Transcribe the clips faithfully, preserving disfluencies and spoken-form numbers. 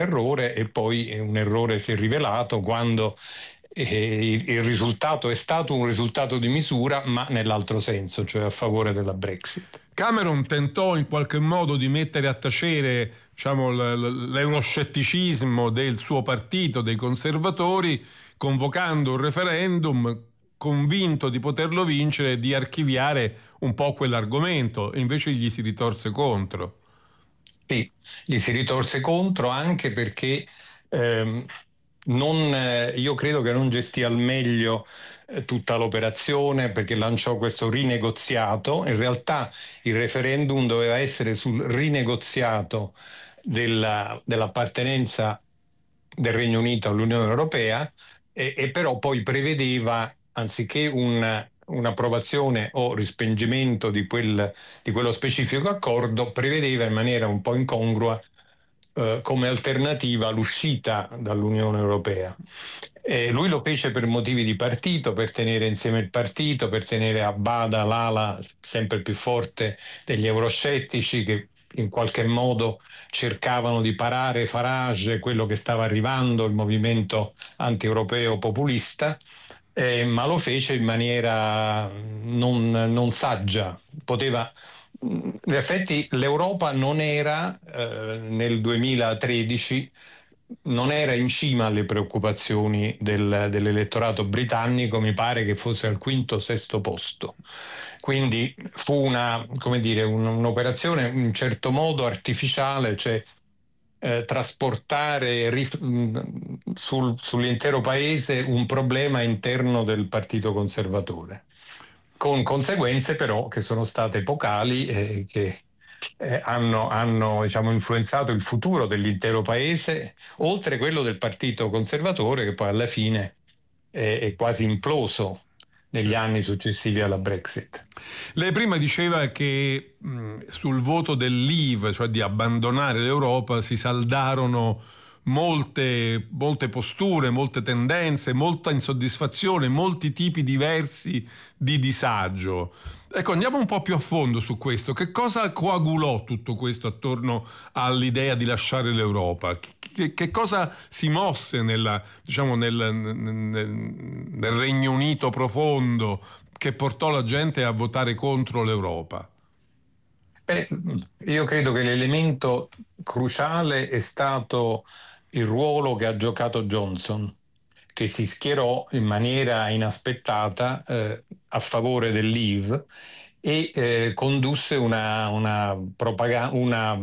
errore, e poi un errore si è rivelato quando eh, il, il risultato è stato un risultato di misura, ma nell'altro senso, cioè a favore della Brexit. Cameron tentò in qualche modo di mettere a tacere, diciamo, l'euroscetticismo del suo partito, dei conservatori, convocando un referendum, convinto di poterlo vincere e di archiviare un po' quell'argomento, e invece gli si ritorse contro. Sì, gli si ritorse contro anche perché ehm, non, eh, io credo che non gestì al meglio eh, tutta l'operazione, perché lanciò questo rinegoziato. In realtà il referendum doveva essere sul rinegoziato della, dell'appartenenza del Regno Unito all'Unione Europea, e, e però poi prevedeva, anziché un, un'approvazione o respingimento di, quel, di quello specifico accordo, prevedeva in maniera un po' incongrua eh, come alternativa l'uscita dall'Unione Europea. E lui lo fece per motivi di partito, per tenere insieme il partito, per tenere a bada l'ala sempre più forte degli euroscettici, che in qualche modo cercavano di parare Farage, quello che stava arrivando, il movimento anti-europeo populista, eh, ma lo fece in maniera non, non saggia. Poteva, in effetti l'Europa non era eh, nel duemilatredici, non era in cima alle preoccupazioni del, dell'elettorato britannico, mi pare che fosse al quinto o sesto posto. Quindi fu una, come dire, un, un'operazione in un certo modo artificiale, cioè eh, trasportare rif- sul, sull'intero paese un problema interno del Partito Conservatore, con conseguenze però che sono state epocali e che eh, hanno, hanno diciamo, influenzato il futuro dell'intero paese, oltre quello del Partito Conservatore, che poi alla fine è, è quasi imploso negli anni successivi alla Brexit. Lei prima diceva che mh, sul voto del leave, cioè di abbandonare l'Europa, si saldarono molte, molte posture, molte tendenze, molta insoddisfazione, molti tipi diversi di disagio. Ecco, andiamo un po' più a fondo su questo. Che cosa coagulò tutto questo attorno all'idea di lasciare l'Europa? Che, che cosa si mosse nella, diciamo, nel, nel, nel Regno Unito profondo, che portò la gente a votare contro l'Europa? Beh, io credo che l'elemento cruciale è stato il ruolo che ha giocato Johnson, che si schierò in maniera inaspettata eh, a favore del Leave e eh, condusse una, una, propaganda, una,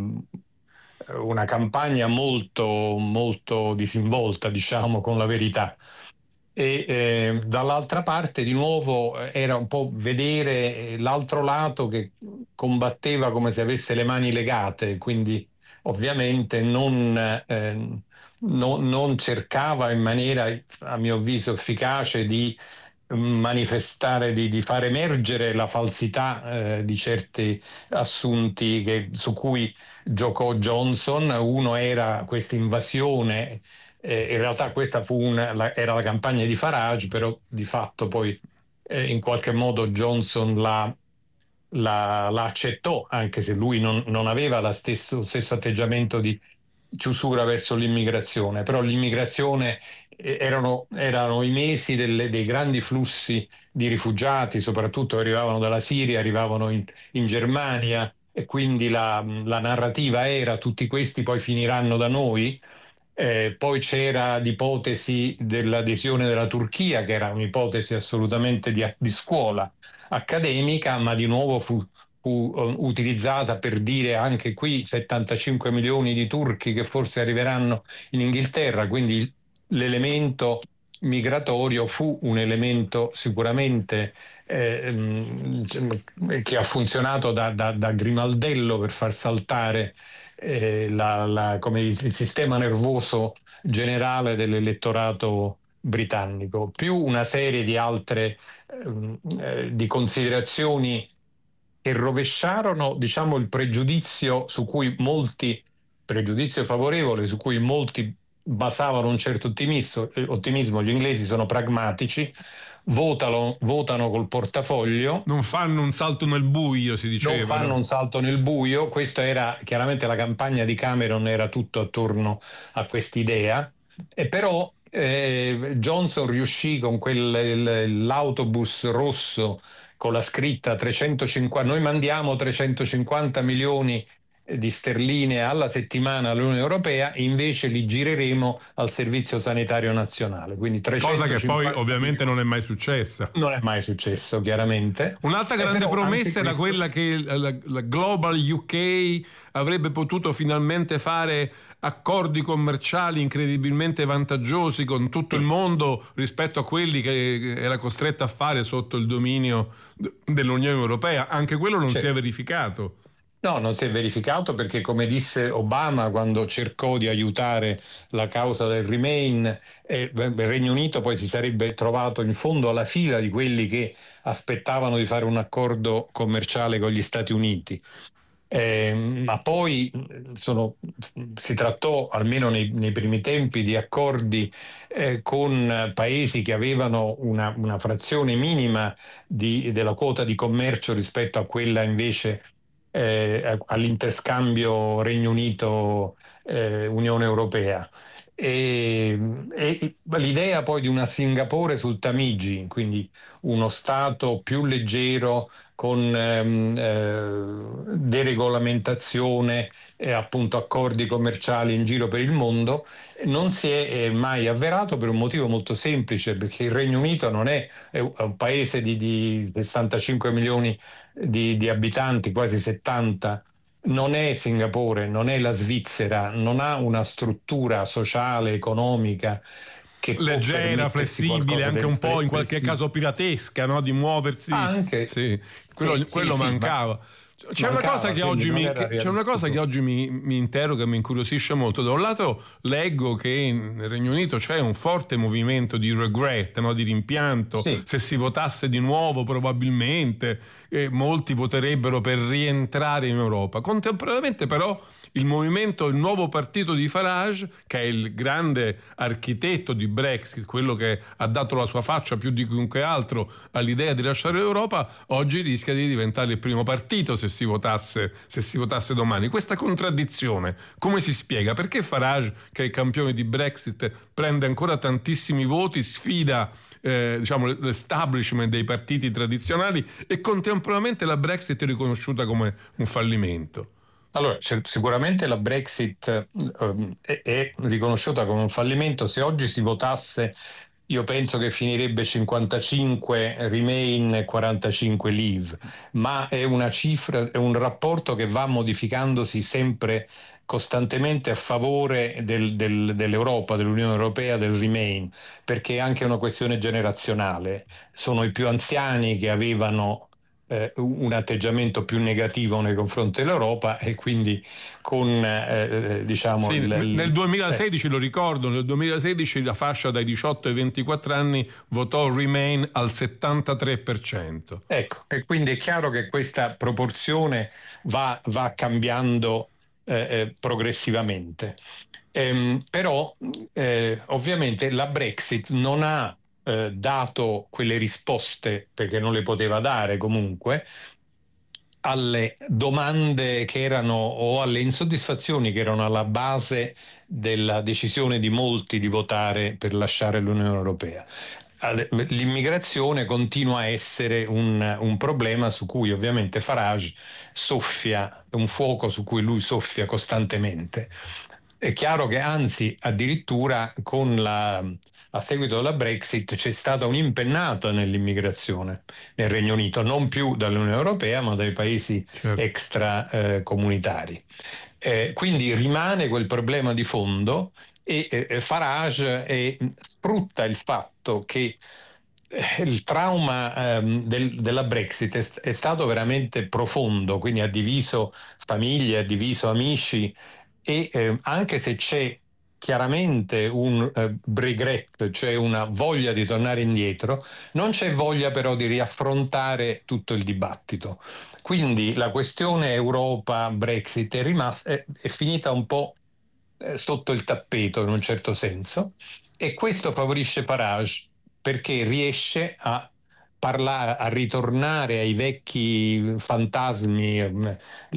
una campagna molto, molto disinvolta, diciamo, con la verità. E eh, dall'altra parte di nuovo era un po' vedere l'altro lato che combatteva come se avesse le mani legate, quindi ovviamente non, eh, no, non cercava in maniera, a mio avviso, efficace di manifestare, di, di far emergere la falsità eh, di certi assunti che, su cui giocò Johnson. Uno era questa invasione. Eh, in realtà questa fu una, la, era la campagna di Farage, però di fatto poi eh, in qualche modo Johnson la, la, la accettò, anche se lui non, non aveva lo stesso, stesso atteggiamento di chiusura verso l'immigrazione. Però l'immigrazione eh, erano, erano i mesi delle, dei grandi flussi di rifugiati, soprattutto arrivavano dalla Siria, arrivavano in, in Germania, e quindi la, la narrativa era: tutti questi poi finiranno da noi. Eh, poi c'era l'ipotesi dell'adesione della Turchia, che era un'ipotesi assolutamente di, di scuola accademica, ma di nuovo fu, fu uh, utilizzata per dire anche qui settantacinque milioni di turchi che forse arriveranno in Inghilterra, quindi l'elemento migratorio fu un elemento sicuramente eh, che ha funzionato da, da, da grimaldello per far saltare Eh, la, la, come il, il sistema nervoso generale dell'elettorato britannico, più una serie di altre ehm, eh, di considerazioni che rovesciarono, diciamo, il pregiudizio su cui molti, pregiudizio favorevole su cui molti basavano un certo ottimismo. ottimismo. Gli inglesi sono pragmatici, votano, votano col portafoglio. Non fanno un salto nel buio, si diceva. Non fanno no? un salto nel buio, questo era chiaramente la campagna di Cameron, era tutto attorno a quest'idea, e però eh, Johnson riuscì con quel, l'autobus rosso con la scritta trecentocinquanta, noi mandiamo trecentocinquanta milioni di sterline alla settimana all'Unione Europea, invece li gireremo al Servizio Sanitario Nazionale. Quindi Cosa che poi ovviamente milioni. non è mai successa. Non è mai successo, chiaramente. Un'altra grande promessa era questo... quella che la, la Global U K avrebbe potuto finalmente fare accordi commerciali incredibilmente vantaggiosi con tutto il mondo rispetto a quelli che era costretto a fare sotto il dominio dell'Unione Europea. Anche quello non certo. si è verificato. No, non si è verificato perché, come disse Obama quando cercò di aiutare la causa del Remain, eh, il Regno Unito poi si sarebbe trovato in fondo alla fila di quelli che aspettavano di fare un accordo commerciale con gli Stati Uniti. Eh, ma poi sono, si trattò, almeno nei, nei primi tempi, di accordi eh, con paesi che avevano una, una frazione minima di, della quota di commercio rispetto a quella invece eh, all'interscambio Regno Unito-Unione eh, Europea. E, e l'idea poi di una Singapore sul Tamigi, quindi uno Stato più leggero con ehm, eh, deregolamentazione e appunto accordi commerciali in giro per il mondo, non si è eh, mai avverato per un motivo molto semplice, perché il Regno Unito non è, è un paese di, di sessantacinque milioni di, di abitanti, quasi settanta, non è Singapore, non è la Svizzera, non ha una struttura sociale, economica che leggera, flessibile, anche un po' in qualche caso piratesca, no? Di muoversi. Anche sì, quello, sì, quello sì, mancava. C'è, mancava, una cosa che oggi mi, c'è una cosa che oggi mi, mi interroga, mi incuriosisce molto. Da un lato leggo che nel Regno Unito c'è un forte movimento di regret, no? Di rimpianto. Sì. Se si votasse di nuovo probabilmente eh, molti voterebbero per rientrare in Europa. Contemporaneamente però il movimento, il nuovo partito di Farage, che è il grande architetto di Brexit, quello che ha dato la sua faccia più di chiunque altro all'idea di lasciare l'Europa, oggi rischia di diventare il primo partito se si votasse, se si votasse domani. Questa contraddizione come si spiega? Perché Farage, che è il campione di Brexit, prende ancora tantissimi voti, sfida eh, diciamo l'establishment dei partiti tradizionali, e contemporaneamente la Brexit è riconosciuta come un fallimento? Allora, sicuramente la Brexit eh, è, è riconosciuta come un fallimento. Se oggi si votasse, io penso che finirebbe cinquantacinque Remain e quarantacinque Leave, ma è una cifra, è un rapporto che va modificandosi sempre costantemente a favore del, del, dell'Europa, dell'Unione Europea, del Remain, perché è anche una questione generazionale. Sono i più anziani che avevano Eh, un atteggiamento più negativo nei confronti dell'Europa, e quindi con eh, diciamo sì, il, nel duemilasedici eh. lo ricordo, nel duemilasedici la fascia dai diciotto ai ventiquattro anni votò Remain al settantatré per cento. Ecco, e quindi è chiaro che questa proporzione va, va cambiando eh, eh, progressivamente. Ehm, però eh, ovviamente la Brexit non ha Eh, dato quelle risposte, perché non le poteva dare comunque, alle domande che erano, o alle insoddisfazioni che erano alla base della decisione di molti di votare per lasciare l'Unione Europea. L'immigrazione continua a essere un, un problema su cui ovviamente Farage soffia, un fuoco su cui lui soffia costantemente. È chiaro che anzi addirittura con la, a seguito della Brexit c'è stata un'impennata nell'immigrazione nel Regno Unito, non più dall'Unione Europea ma dai paesi certo. extracomunitari. Eh, quindi rimane quel problema di fondo, e eh, Farage eh, sfrutta il fatto che eh, il trauma ehm, del, della Brexit è, è stato veramente profondo, quindi ha diviso famiglie, ha diviso amici, e eh, anche se c'è chiaramente un eh, regret, cioè una voglia di tornare indietro, non c'è voglia però di riaffrontare tutto il dibattito. Quindi la questione Europa-Brexit è rimasta, è, è finita un po' eh, sotto il tappeto in un certo senso, e questo favorisce Farage perché riesce a parlare, a ritornare ai vecchi fantasmi,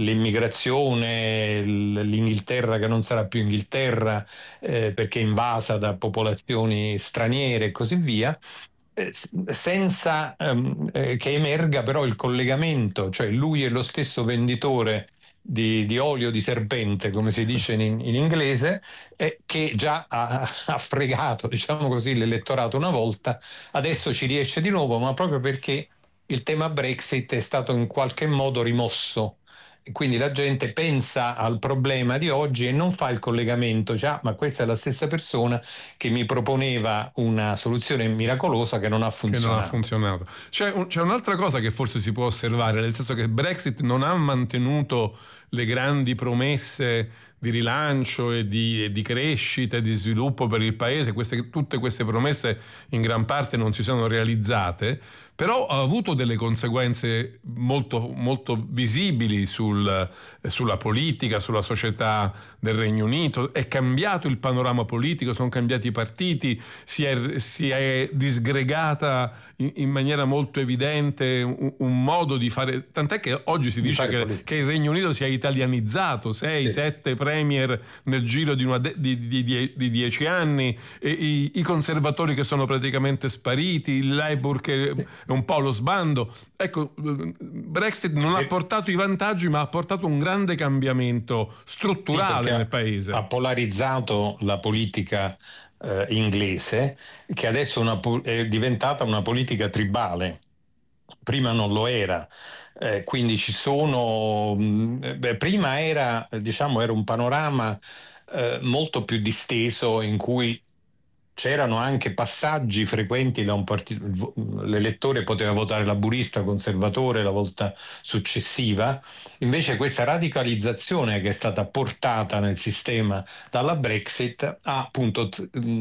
l'immigrazione, l'Inghilterra che non sarà più Inghilterra eh, perché è invasa da popolazioni straniere e così via, eh, senza ehm, eh, che emerga però il collegamento, cioè lui è lo stesso venditore di, di olio di serpente, come si dice in, in inglese, eh, che già ha, ha fregato, diciamo così, l'elettorato una volta, adesso ci riesce di nuovo, ma proprio perché il tema Brexit è stato in qualche modo rimosso. E quindi la gente pensa al problema di oggi e non fa il collegamento, già, ma questa è la stessa persona che mi proponeva una soluzione miracolosa che non ha funzionato. Che non ha funzionato. C'è, un, c'è un'altra cosa che forse si può osservare, nel senso che Brexit non ha mantenuto le grandi promesse di rilancio e di, e di crescita e di sviluppo per il paese. Queste, tutte queste promesse in gran parte non si sono realizzate, però ha avuto delle conseguenze molto, molto visibili sul, sulla politica, sulla società del Regno Unito. È cambiato il panorama politico, sono cambiati i partiti, si è, si è disgregata in, in maniera molto evidente un, un modo di fare, tant'è che oggi si dice che, che il Regno Unito si è italianizzato, sei, sì. sette premier nel giro di, una de, di, di, di, di dieci anni, e i, i conservatori che sono praticamente spariti, il Labour che è un po' lo sbando. Ecco, Brexit non ha portato i vantaggi, ma ha portato un grande cambiamento strutturale sì, nel paese. Ha polarizzato la politica eh, inglese, che adesso una, è diventata una politica tribale. Prima non lo era. Eh, quindi ci sono beh, prima era, diciamo, era un panorama eh, molto più disteso, in cui c'erano anche passaggi frequenti da un partito, l'elettore poteva votare laburista, conservatore la volta successiva. Invece questa radicalizzazione che è stata portata nel sistema dalla Brexit ha appunto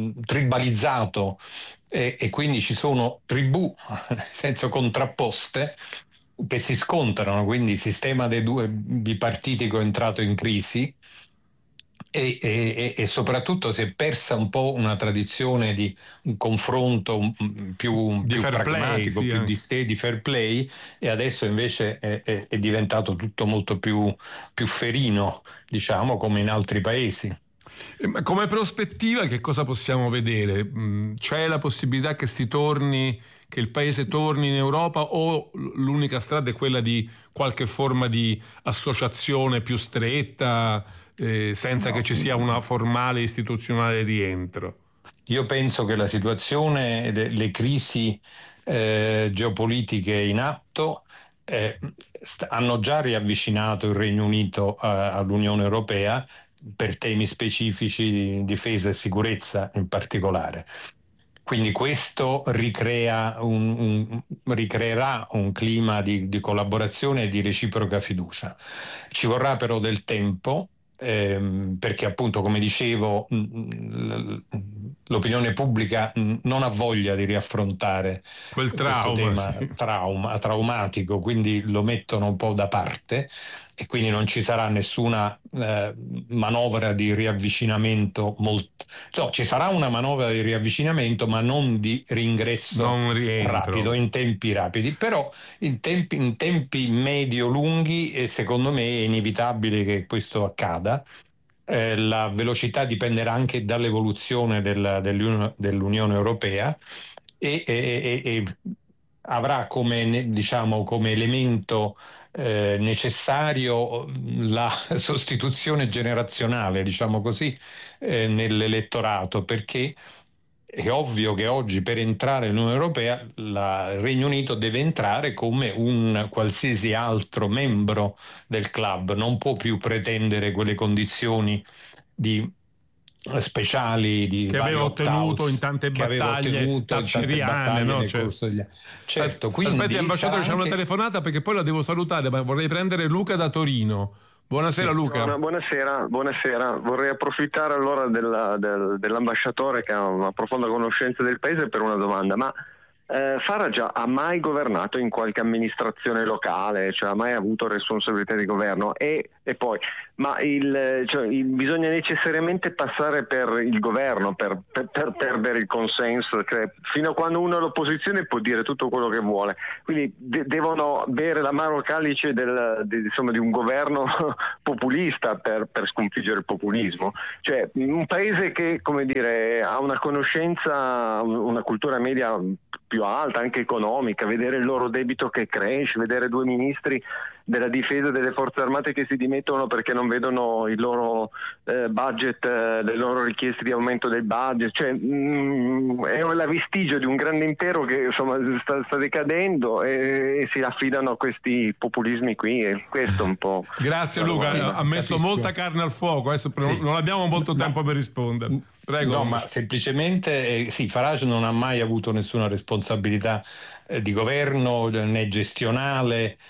tribalizzato, e, e quindi ci sono tribù, nel senso contrapposte, che si scontrano, quindi il sistema dei due bipartitico è entrato in crisi. E, e, e soprattutto si è persa un po' una tradizione di un confronto più, di più pragmatico, play, sì, più di, ste, di fair play, e adesso invece è, è, è diventato tutto molto più, più ferino, diciamo, come in altri paesi. Come prospettiva che cosa possiamo vedere? C'è la possibilità che si torni, che il paese torni in Europa, o l'unica strada è quella di qualche forma di associazione più stretta, eh, senza no. che ci sia una formale istituzionale rientro? Io penso che la situazione, le, le crisi eh, geopolitiche in atto eh, st- hanno già riavvicinato il Regno Unito eh, all'Unione Europea, per temi specifici di difesa e sicurezza in particolare. Quindi questo ricrea un, un, ricreerà un clima di, di collaborazione e di reciproca fiducia. Ci vorrà però del tempo, ehm, perché appunto, come dicevo, l'opinione pubblica non ha voglia di riaffrontare quel questo trauma, tema sì. trauma, traumatico, quindi lo mettono un po' da parte, e quindi non ci sarà nessuna eh, manovra di riavvicinamento molto... no, ci sarà una manovra di riavvicinamento, ma non di ringresso non rapido, in tempi rapidi, però in tempi, in tempi medio-lunghi eh, secondo me è inevitabile che questo accada. Eh, la velocità dipenderà anche dall'evoluzione della, dell'Unione, dell'Unione Europea, e, e, e, e avrà come, diciamo, come elemento eh, necessario la sostituzione generazionale, diciamo così, eh, nell'elettorato, perché è ovvio che oggi per entrare nell'Unione Europea la, il Regno Unito deve entrare come un qualsiasi altro membro del club, non può più pretendere quelle condizioni di speciali di che aveva ottenuto in tante battaglie thatcheriane, no? nel Cioè, corso degli anni. Certo, quindi aspetti, ambasciatore, c'è anche... una telefonata perché poi la devo salutare, ma vorrei prendere Luca da Torino. Buonasera, sì. Luca. Buona, buonasera, buonasera. Vorrei approfittare allora della, del, dell'ambasciatore che ha una profonda conoscenza del paese per una domanda. Ma Eh, Farage ha mai governato in qualche amministrazione locale, cioè ha mai avuto responsabilità di governo e, e poi ma il, cioè, il, bisogna necessariamente passare per il governo per, per, per perdere il consenso, cioè, fino a quando uno è all'opposizione può dire tutto quello che vuole, quindi de- devono bere l'amaro calice del, de, insomma, di un governo populista per, per sconfiggere il populismo, cioè un paese che, come dire, ha una conoscenza, una cultura media più alta, anche economica, vedere il loro debito che cresce, vedere due ministri della difesa e delle forze armate che si dimettono perché non vedono il loro eh, budget, eh, le loro richieste di aumento del budget, cioè mh, è la vestigio di un grande impero che insomma sta, sta decadendo e, e si affidano a questi populismi qui, e questo un po'. Grazie Luca, ha messo Capisco. molta carne al fuoco, adesso sì. Non abbiamo molto no. tempo per rispondere. Prego. No, ma semplicemente eh, sì, Farage non ha mai avuto nessuna responsabilità eh, di governo né gestionale,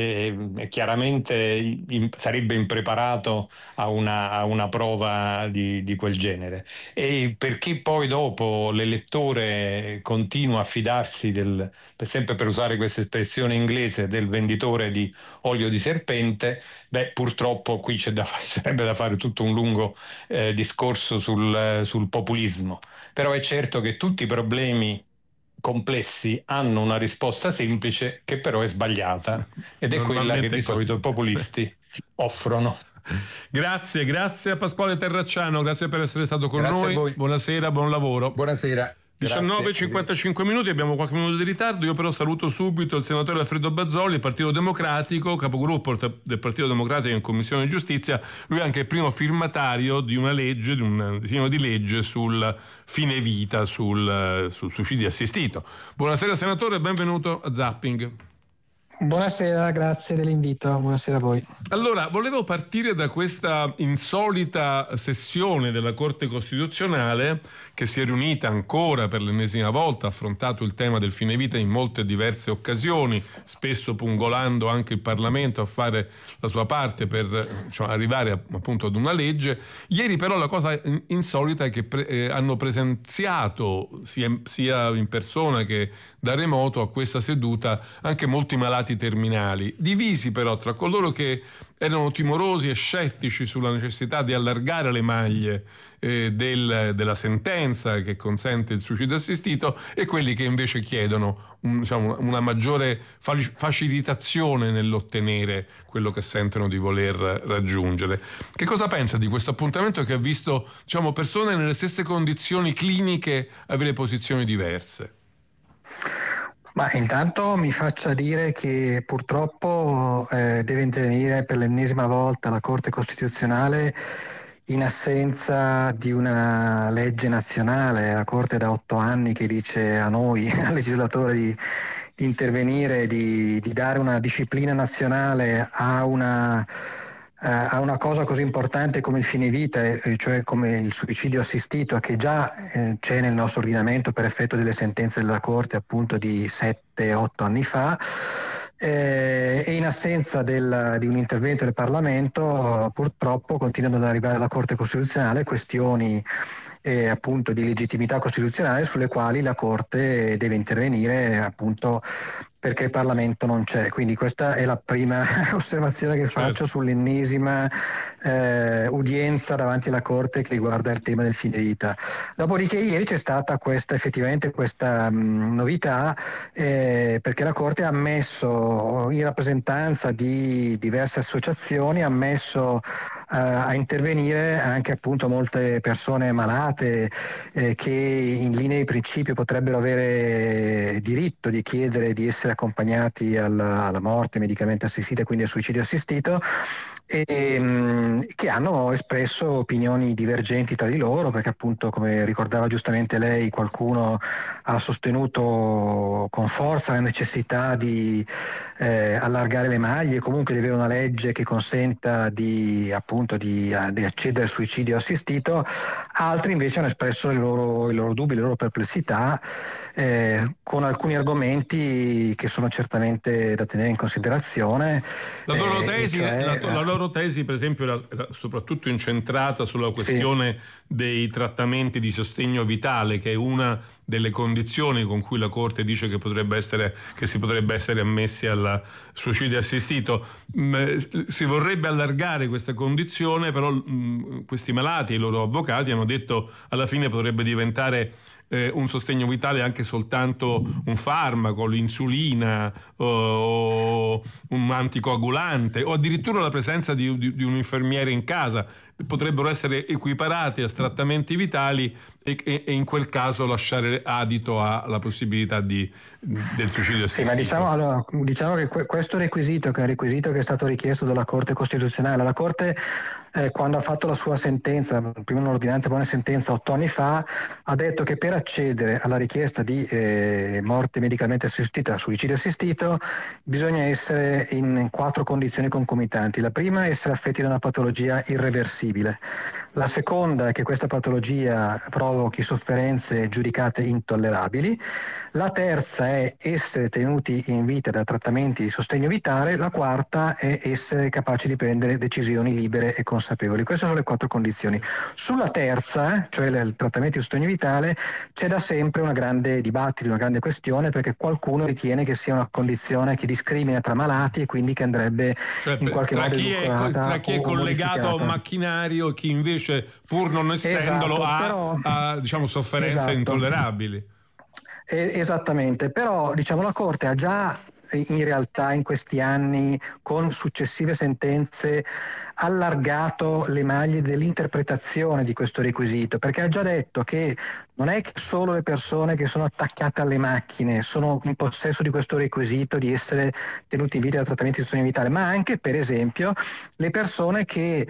eh, chiaramente in, sarebbe impreparato a una, a una prova di, di quel genere. E perché poi dopo l'elettore continua a fidarsi del, per sempre per usare questa espressione inglese, del venditore di olio di serpente, beh, purtroppo qui c'è da fare, sarebbe da fare tutto un lungo eh, discorso sul, sul populismo. Però è certo che tutti i problemi complessi hanno una risposta semplice che però è sbagliata ed è quella che di solito i populisti offrono. Grazie, grazie a Pasquale Terracciano, grazie per essere stato con grazie noi. A voi. Buonasera, buon lavoro. Buonasera. diciannove e cinquantacinque minuti, abbiamo qualche minuto di ritardo. Io però saluto subito il senatore Alfredo Bazzoli, Partito Democratico, capogruppo del Partito Democratico in Commissione Giustizia. Lui è anche il primo firmatario di una legge, di un disegno di legge sul fine vita, sul, sul suicidio assistito. Buonasera senatore, benvenuto a Zapping. Buonasera, grazie dell'invito, buonasera a voi. Allora, volevo partire da questa insolita sessione della Corte Costituzionale che si è riunita ancora per l'ennesima volta, ha affrontato il tema del fine vita in molte diverse occasioni, spesso pungolando anche il Parlamento a fare la sua parte per cioè, arrivare a, appunto ad una legge. Ieri però la cosa insolita è che pre- eh, hanno presenziato sia, sia in persona che da remoto a questa seduta anche molti malati terminali, divisi però tra coloro che erano timorosi e scettici sulla necessità di allargare le maglie eh, del, della sentenza che consente il suicidio assistito e quelli che invece chiedono un, diciamo, una maggiore facilitazione nell'ottenere quello che sentono di voler raggiungere. Che cosa pensa di questo appuntamento che ha visto diciamo, persone nelle stesse condizioni cliniche avere posizioni diverse? Ma intanto mi faccia dire che purtroppo eh, deve intervenire per l'ennesima volta la Corte Costituzionale in assenza di una legge nazionale. La Corte da otto anni che dice a noi, al legislatore, di, di intervenire, di, di dare una disciplina nazionale a una a una cosa così importante come il fine vita, cioè come il suicidio assistito, che già eh, c'è nel nostro ordinamento per effetto delle sentenze della Corte appunto di sette otto anni fa, eh, e in assenza del, di un intervento del Parlamento purtroppo continuano ad arrivare alla Corte Costituzionale questioni eh, appunto di legittimità costituzionale sulle quali la Corte deve intervenire appunto perché il Parlamento non c'è. Quindi questa è la prima osservazione che faccio certo. sull'ennesima eh, udienza davanti alla Corte che riguarda il tema del fine vita. Dopodiché ieri c'è stata questa effettivamente questa mh, novità eh, perché la Corte ha ammesso in rappresentanza di diverse associazioni, ha ammesso eh, a intervenire anche appunto molte persone malate eh, che in linea di principio potrebbero avere diritto di chiedere di essere accompagnati alla, alla morte medicamente assistita, quindi al suicidio assistito, e mh, che hanno espresso opinioni divergenti tra di loro, perché appunto, come ricordava giustamente lei, qualcuno ha sostenuto con forza la necessità di eh, allargare le maglie, comunque di avere una legge che consenta di appunto di, di accedere al suicidio assistito. Altri invece hanno espresso i loro, i loro dubbi, le loro perplessità eh, con alcuni argomenti che sono certamente da tenere in considerazione. La loro eh, tesi, cioè, la, la loro tesi per esempio era, era soprattutto incentrata sulla questione sì. dei trattamenti di sostegno vitale, che è una delle condizioni con cui la Corte dice che potrebbe essere che si potrebbe essere ammessi al suicidio assistito. Si vorrebbe allargare questa condizione, però mh, questi malati e i loro avvocati hanno detto alla fine potrebbe diventare eh, un sostegno vitale anche soltanto un farmaco, l'insulina o un anticoagulante o addirittura la presenza di, di, di un infermiere in casa. Potrebbero essere equiparati a trattamenti vitali e, e, e in quel caso lasciare adito alla possibilità di, del suicidio assistito. Sì, ma diciamo, allora, diciamo che que- questo requisito, che è un requisito che è stato richiesto dalla Corte Costituzionale, la Corte eh, quando ha fatto la sua sentenza, prima un'ordinanza poi una sentenza otto anni fa, ha detto che per accedere alla richiesta di eh, morte medicalmente assistita, suicidio assistito, bisogna essere in quattro condizioni concomitanti. La prima è essere affetti da una patologia irreversibile. La seconda è che questa patologia provochi sofferenze giudicate intollerabili. La terza è essere tenuti in vita da trattamenti di sostegno vitale. La quarta è essere capaci di prendere decisioni libere e consapevoli. Queste sono le quattro condizioni. Sulla terza, cioè il trattamento di sostegno vitale, c'è da sempre una grande dibattito, una grande questione, perché qualcuno ritiene che sia una condizione che discrimina tra malati e quindi che andrebbe cioè, in qualche modo edulcorata. Tra chi è collegato a un macchinario e chi invece, pur non essendolo, esatto, ha, però, ha diciamo sofferenze esatto. intollerabili. Esattamente, però diciamo la Corte ha già in realtà in questi anni con successive sentenze allargato le maglie dell'interpretazione di questo requisito, perché ha già detto che non è che solo le persone che sono attaccate alle macchine sono in possesso di questo requisito di essere tenuti in vita da trattamenti di sostegno vitale, ma anche per esempio le persone che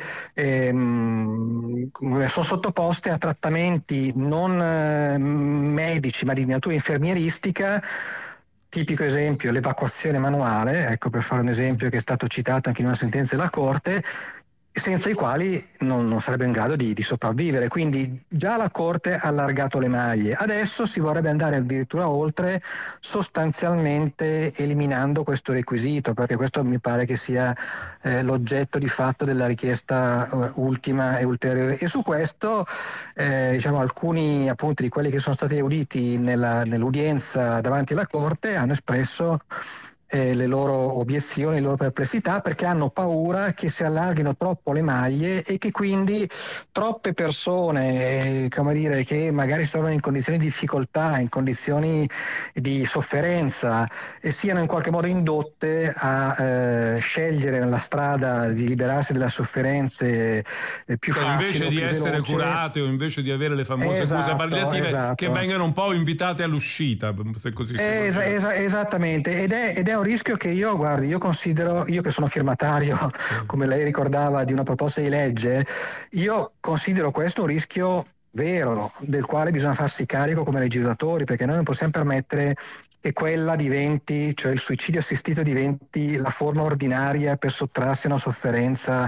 ehm, sono sottoposte a trattamenti non eh, medici ma di natura infermieristica. Tipico esempio l'evacuazione manuale, ecco, per fare un esempio che è stato citato anche in una sentenza della Corte, senza i quali non, non sarebbe in grado di, di sopravvivere. Quindi già la Corte ha allargato le maglie, adesso si vorrebbe andare addirittura oltre, sostanzialmente eliminando questo requisito, perché questo mi pare che sia eh, l'oggetto di fatto della richiesta uh, ultima e ulteriore. E su questo eh, diciamo alcuni appunto di quelli che sono stati auditi nella, nell'udienza davanti alla Corte hanno espresso Eh, le loro obiezioni, le loro perplessità, perché hanno paura che si allarghino troppo le maglie e che quindi troppe persone, eh, come dire, che magari si trovano in condizioni di difficoltà, in condizioni di sofferenza, e siano in qualche modo indotte a eh, scegliere la strada di liberarsi dalle sofferenze eh, più cioè, facili, invece di essere veloce. curate o invece di avere le famose esatto, cure palliative esatto. che vengano un po' invitate all'uscita, se così si es- es- esattamente, ed è, ed è un rischio che io, guardi, io considero, io che sono firmatario, sì. come lei ricordava, di una proposta di legge, io considero questo un rischio vero, del quale bisogna farsi carico come legislatori, perché noi non possiamo permettere che quella diventi, cioè il suicidio assistito diventi la forma ordinaria per sottrarsi a una sofferenza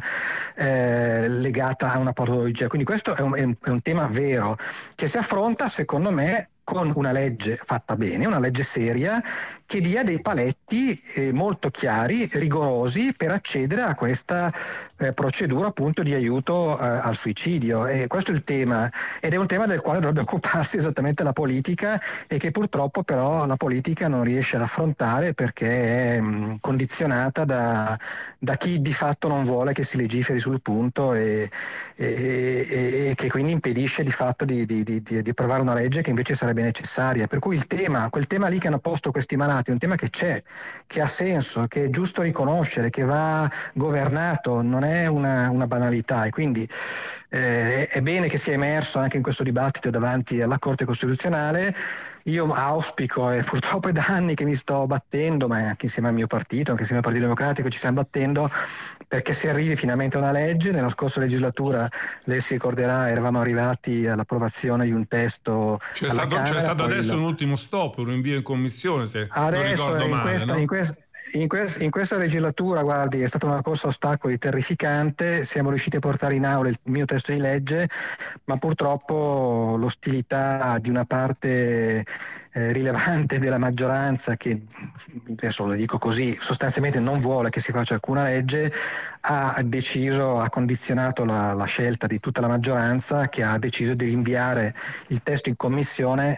eh, legata a una patologia. Quindi questo è un, è un, è un tema vero, che si affronta, secondo me, con una legge fatta bene, una legge seria, che dia dei paletti eh, molto chiari, rigorosi, per accedere a questa eh, procedura appunto di aiuto eh, al suicidio. E questo è il tema, ed è un tema del quale dovrebbe occuparsi esattamente la politica, e che purtroppo però la politica non riesce ad affrontare, perché è mh, condizionata da, da chi di fatto non vuole che si legiferi sul punto, e, e, e, e che quindi impedisce di fatto di, di, di, di approvare una legge che invece sarebbe necessaria. Per cui il tema, quel tema lì che hanno posto questi malati, è un tema che c'è, che ha senso, che è giusto riconoscere, che va governato, non è una, una banalità, e quindi eh, è bene che sia emerso anche in questo dibattito davanti alla Corte Costituzionale. Io auspico, e purtroppo è da anni che mi sto battendo, ma anche insieme al mio partito, anche insieme al Partito Democratico ci stiamo battendo perché si arrivi finalmente a una legge. Nella scorsa legislatura, lei si ricorderà, eravamo arrivati all'approvazione di un testo c'è alla stato, Camera. C'è stato adesso il... un ultimo stop, un rinvio in commissione, se adesso, non ricordo in male. Questa, no? in questa... In, quest- in questa legislatura, guardi, è stata una corsa a ostacoli terrificante, siamo riusciti a portare in aula il mio testo di legge, ma purtroppo l'ostilità di una parte eh, rilevante della maggioranza, che adesso lo dico così, sostanzialmente non vuole che si faccia alcuna legge, ha deciso, ha condizionato la, la scelta di tutta la maggioranza, che ha deciso di rinviare il testo in commissione,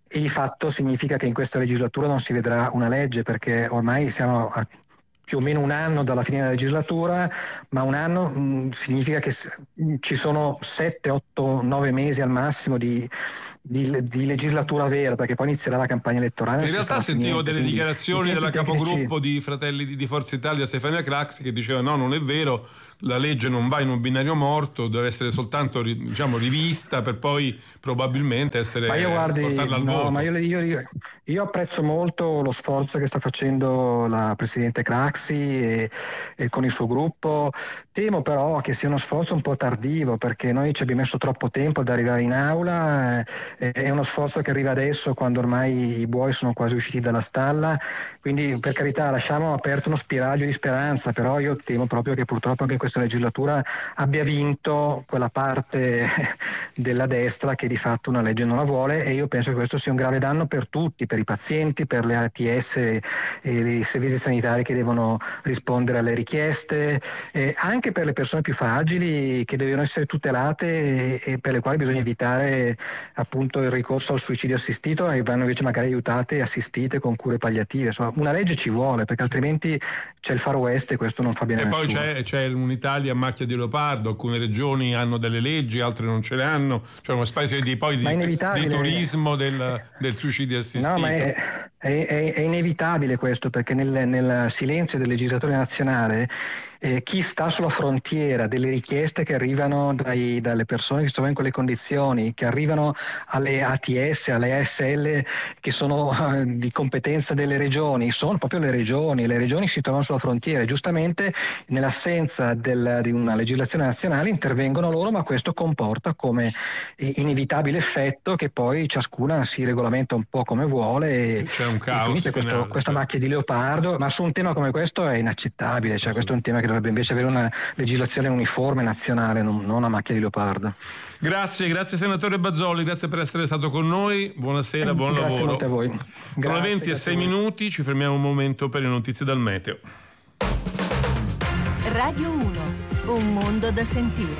e di fatto significa che in questa legislatura non si vedrà una legge, perché ormai siamo a più o meno un anno dalla fine della legislatura, ma un anno mh, significa che s- ci sono sette, otto, nove mesi al massimo di, di, di legislatura vera, perché poi inizierà la campagna elettorale. In realtà sentivo niente, delle dichiarazioni della tecnici... capogruppo di Fratelli di, di Forza Italia, Stefania Craxi, che diceva no, non è vero, la legge non va in un binario morto, deve essere soltanto diciamo rivista per poi probabilmente essere ma io guardi, portarla al no, voto. Ma io, io, io apprezzo molto lo sforzo che sta facendo la Presidente Craxi e, e con il suo gruppo. Temo però che sia uno sforzo un po' tardivo, perché noi ci abbiamo messo troppo tempo ad arrivare in aula, eh, è uno sforzo che arriva adesso quando ormai i buoi sono quasi usciti dalla stalla, quindi per carità lasciamo aperto uno spiraglio di speranza, però io temo proprio che purtroppo anche questa legislatura abbia vinto quella parte della destra che di fatto una legge non la vuole, e io penso che questo sia un grave danno per tutti, per i pazienti, per le A T S e i servizi sanitari che devono rispondere alle richieste, e anche per le persone più fragili che devono essere tutelate e, e per le quali bisogna evitare appunto il ricorso al suicidio assistito, e vanno invece magari aiutate e assistite con cure palliative. Insomma, una legge ci vuole, perché altrimenti c'è il Far West e questo non fa bene a e nessuno. poi c'è, c'è un'Italia a macchia di leopardo, alcune regioni hanno delle leggi, altre non ce le hanno, cioè una specie di, poi di, di turismo del, del suicidio assistito. No, ma è, è, è, è inevitabile questo, perché nel, nel silenzio del legislatore nazionale eh, chi sta sulla frontiera delle richieste che arrivano dai, dalle persone che si trovano in quelle condizioni, che arrivano alle A T S, alle A S L che sono uh, di competenza delle regioni, sono proprio le regioni, le regioni si trovano sulla frontiera e giustamente nell'assenza del, di una legislazione nazionale intervengono loro, ma questo comporta come inevitabile effetto che poi ciascuna si regolamenta un po' come vuole e, c'è un caos e quindi c'è questo, finale, questa cioè. macchia di leopardo, ma su un tema come questo è inaccettabile, cioè sì. Questo è un tema che dovrebbe invece avere una legislazione uniforme nazionale, non, non una macchia di leopardo. Grazie, grazie senatore Bazoli, grazie per essere stato con noi, buonasera, buon grazie lavoro. Molto a voi. Grazie, Sono le venti e sei minuti, ci fermiamo un momento per le notizie dal meteo. Radio uno, un mondo da sentire.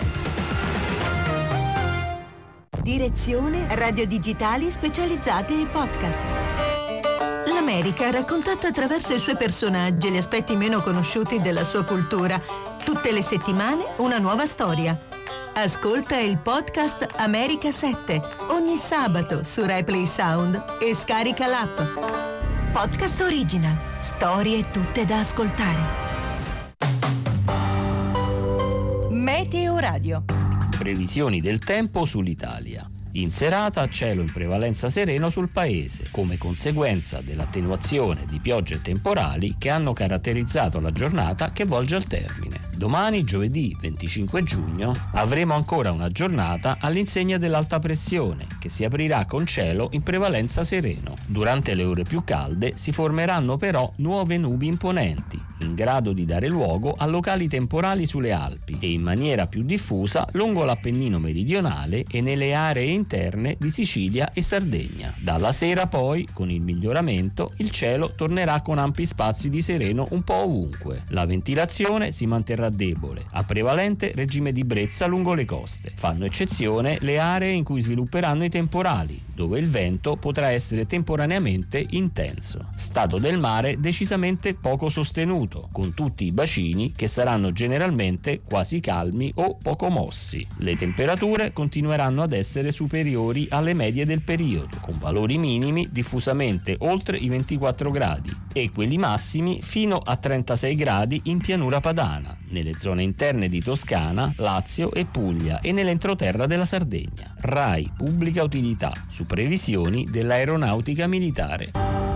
Direzione Radio Digitali Specializzate in Podcast. L'America raccontata attraverso i suoi personaggi e gli aspetti meno conosciuti della sua cultura. Tutte le settimane una nuova storia. Ascolta il podcast America sette ogni sabato su Replay Sound e scarica l'app. Podcast Original. Storie tutte da ascoltare. Meteo Radio. Previsioni del tempo sull'Italia. In serata cielo in prevalenza sereno sul paese, come conseguenza dell'attenuazione di piogge e temporali che hanno caratterizzato la giornata che volge al termine. Domani, giovedì venticinque giugno, avremo ancora una giornata all'insegna dell'alta pressione, che si aprirà con cielo in prevalenza sereno. Durante le ore più calde si formeranno però nuove nubi imponenti, in grado di dare luogo a locali temporali sulle Alpi e in maniera più diffusa lungo l'Appennino meridionale e nelle aree interne di Sicilia e Sardegna. Dalla sera poi, con il miglioramento, il cielo tornerà con ampi spazi di sereno un po' ovunque. La ventilazione si manterrà debole, a prevalente regime di brezza lungo le coste. Fanno eccezione le aree in cui svilupperanno i temporali, dove il vento potrà essere temporaneamente intenso. Stato del mare decisamente poco sostenuto, con tutti i bacini che saranno generalmente quasi calmi o poco mossi. Le temperature continueranno ad essere superiori alle medie del periodo, con valori minimi diffusamente oltre i ventiquattro gradi e quelli massimi fino a trentasei gradi in pianura padana, nelle zone interne di Toscana, Lazio e Puglia e nell'entroterra della Sardegna. RAI Pubblica Utilità, su previsioni dell'aeronautica militare.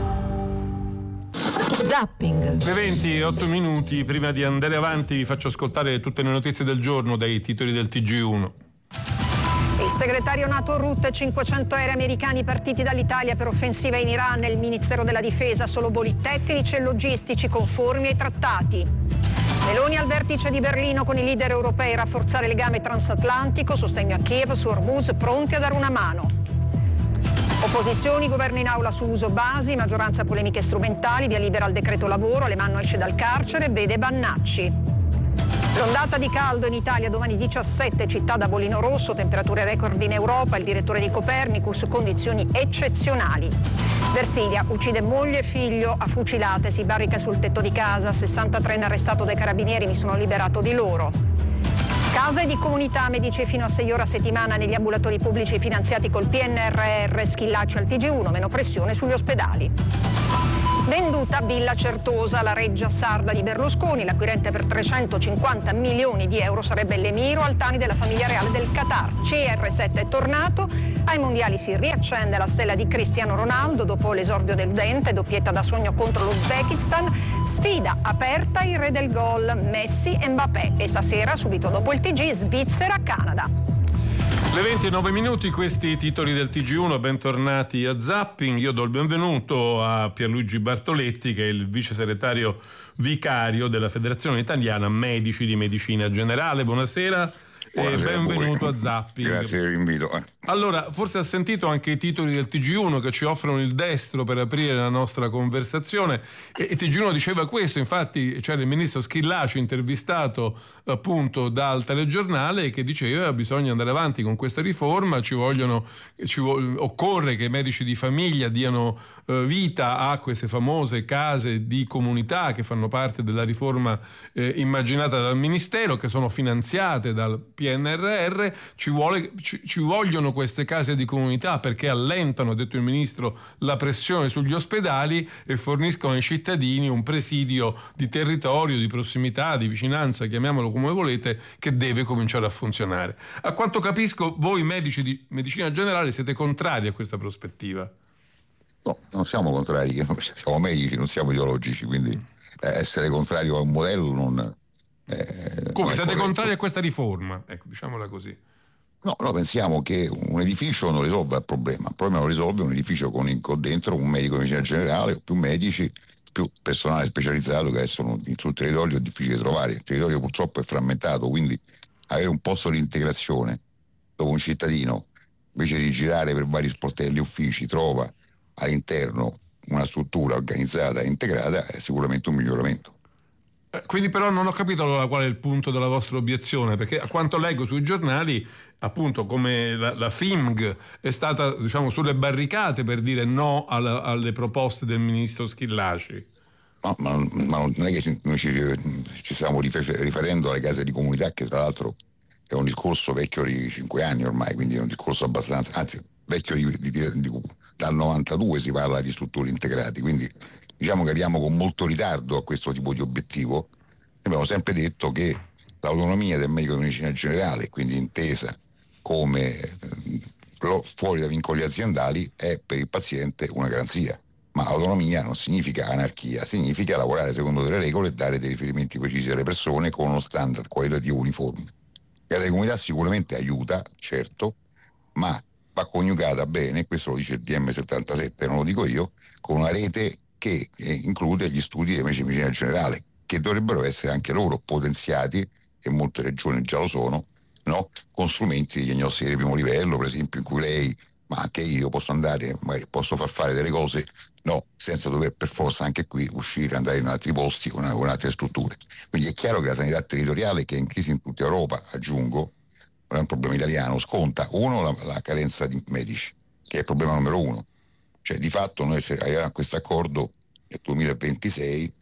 Zapping. Le venti e otto minuti, prima di andare avanti vi faccio ascoltare tutte le notizie del giorno dai titoli del T G uno. Il segretario NATO Rutte, cinquecento aerei americani partiti dall'Italia per offensiva in Iran. Il Ministero della Difesa, solo voli tecnici e logistici conformi ai trattati. Meloni al vertice di Berlino con i leader europei, rafforzare il legame transatlantico, sostegno a Kiev su Hormuz, pronti a dare una mano. Opposizioni, governo in aula su uso basi, maggioranza polemiche strumentali, via libera al decreto lavoro, Alemanno esce dal carcere, vede Bannacci. L'ondata di caldo in Italia domani diciassette, città da bollino rosso, temperature record in Europa, il direttore di Copernicus, condizioni eccezionali. Versilia uccide moglie e figlio a fucilate, si barrica sul tetto di casa, sessantatré in arrestato dai carabinieri, mi sono liberato di loro. Case di comunità, medici fino a sei ore a settimana negli ambulatori pubblici finanziati col P N R R, schillaci al T G uno, meno pressione sugli ospedali. Venduta Villa Certosa, la reggia sarda di Berlusconi, l'acquirente per trecentocinquanta milioni di euro sarebbe l'emiro Altani della famiglia reale del Qatar. C R sette è tornato, ai mondiali si riaccende la stella di Cristiano Ronaldo dopo l'esordio deludente, doppietta da sogno contro l'Uzbekistan, sfida aperta il re del gol Messi e Mbappé e stasera subito dopo il T G Svizzera-Canada. Le ventinove minuti, questi titoli del T G uno, bentornati a Zapping. Io do il benvenuto a Pierluigi Bartoletti, che è il vice segretario vicario della Federazione Italiana Medici di Medicina Generale. Buonasera. Buonasera, e benvenuto a, a Zapping. Grazie per l'invito. Eh. Allora, forse ha sentito anche i titoli del T G uno che ci offrono il destro per aprire la nostra conversazione, e il T G uno diceva questo, infatti c'era il ministro Schillaci intervistato appunto dal telegiornale che diceva: bisogna andare avanti con questa riforma, ci vogliono ci vo- occorre che i medici di famiglia diano eh, vita a queste famose case di comunità che fanno parte della riforma eh, immaginata dal Ministero, che sono finanziate dal P N R R. Ci, vuole, ci, ci vogliono queste case di comunità perché allentano, ha detto il ministro, la pressione sugli ospedali e forniscono ai cittadini un presidio di territorio, di prossimità, di vicinanza, chiamiamolo come volete, che deve cominciare a funzionare. A quanto capisco, voi medici di medicina generale siete contrari a questa prospettiva. No, non siamo contrari, siamo medici, non siamo ideologici, quindi eh, essere contrario a un modello non... Eh, come non siete corretto. contrari a questa riforma? Ecco, diciamola così. No, noi pensiamo che un edificio non risolve il problema, il problema lo risolve un edificio con, con dentro un medico di medicina generale, più medici, più personale specializzato, che adesso in sul territorio è difficile trovare. Il territorio purtroppo è frammentato, quindi avere un posto di integrazione dove un cittadino, invece di girare per vari sportelli e uffici, trova all'interno una struttura organizzata e integrata, è sicuramente un miglioramento. Quindi però non ho capito allora qual è il punto della vostra obiezione, perché a quanto leggo sui giornali, appunto, come la, la F I M G è stata, diciamo, sulle barricate per dire no alla, alle proposte del ministro Schillaci. No, ma, ma non è che noi ci, ci stiamo riferendo alle case di comunità, che tra l'altro è un discorso vecchio di cinque anni ormai, quindi è un discorso abbastanza, anzi vecchio di, di, di, di, dal novantadue si parla di strutture integrate, quindi diciamo che arriviamo con molto ritardo a questo tipo di obiettivo. Abbiamo sempre detto che l'autonomia del medico di medicina generale, quindi intesa come eh, fuori da vincoli aziendali, è per il paziente una garanzia. Ma autonomia non significa anarchia, significa lavorare secondo delle regole e dare dei riferimenti precisi alle persone con uno standard qualitativo uniforme. La casa di comunità sicuramente aiuta, certo, ma va coniugata bene, questo lo dice il D M settantasette, non lo dico io, con una rete che include gli studi di medicina generale, che dovrebbero essere anche loro potenziati, e molte regioni già lo sono, no? Con strumenti di diagnostica di primo livello, per esempio, in cui lei, ma anche io, posso andare, posso far fare delle cose, no, senza dover per forza anche qui uscire, andare in altri posti o in altre strutture. Quindi è chiaro che la sanità territoriale, che è in crisi in tutta Europa, aggiungo, non è un problema italiano, sconta, uno, la, la carenza di medici, che è il problema numero uno. Cioè, di fatto noi se arriviamo a questo accordo nel duemilaventisei,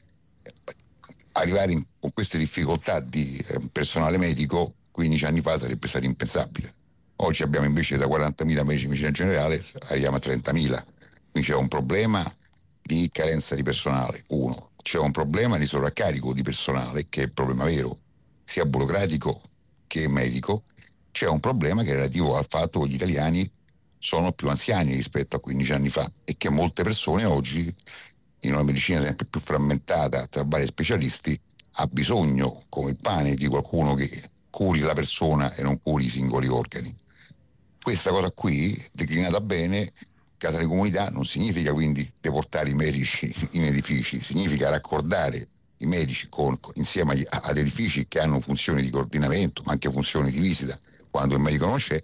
arrivare in, con queste difficoltà di eh, personale medico quindici anni fa sarebbe stato impensabile. Oggi abbiamo invece da quarantamila medici di medicina generale, arriviamo a trentamila. Quindi c'è un problema di carenza di personale, uno. C'è un problema di sovraccarico di personale, che è il problema vero, sia burocratico che medico. C'è un problema che è relativo al fatto che gli italiani sono più anziani rispetto a quindici anni fa e che molte persone oggi, in una medicina sempre più frammentata tra vari specialisti, ha bisogno, come il pane, di qualcuno che curi la persona e non curi i singoli organi. Questa cosa qui, declinata bene, casa di comunità non significa quindi deportare i medici in edifici, significa raccordare i medici con, insieme agli, ad edifici che hanno funzioni di coordinamento, ma anche funzioni di visita quando il medico non c'è,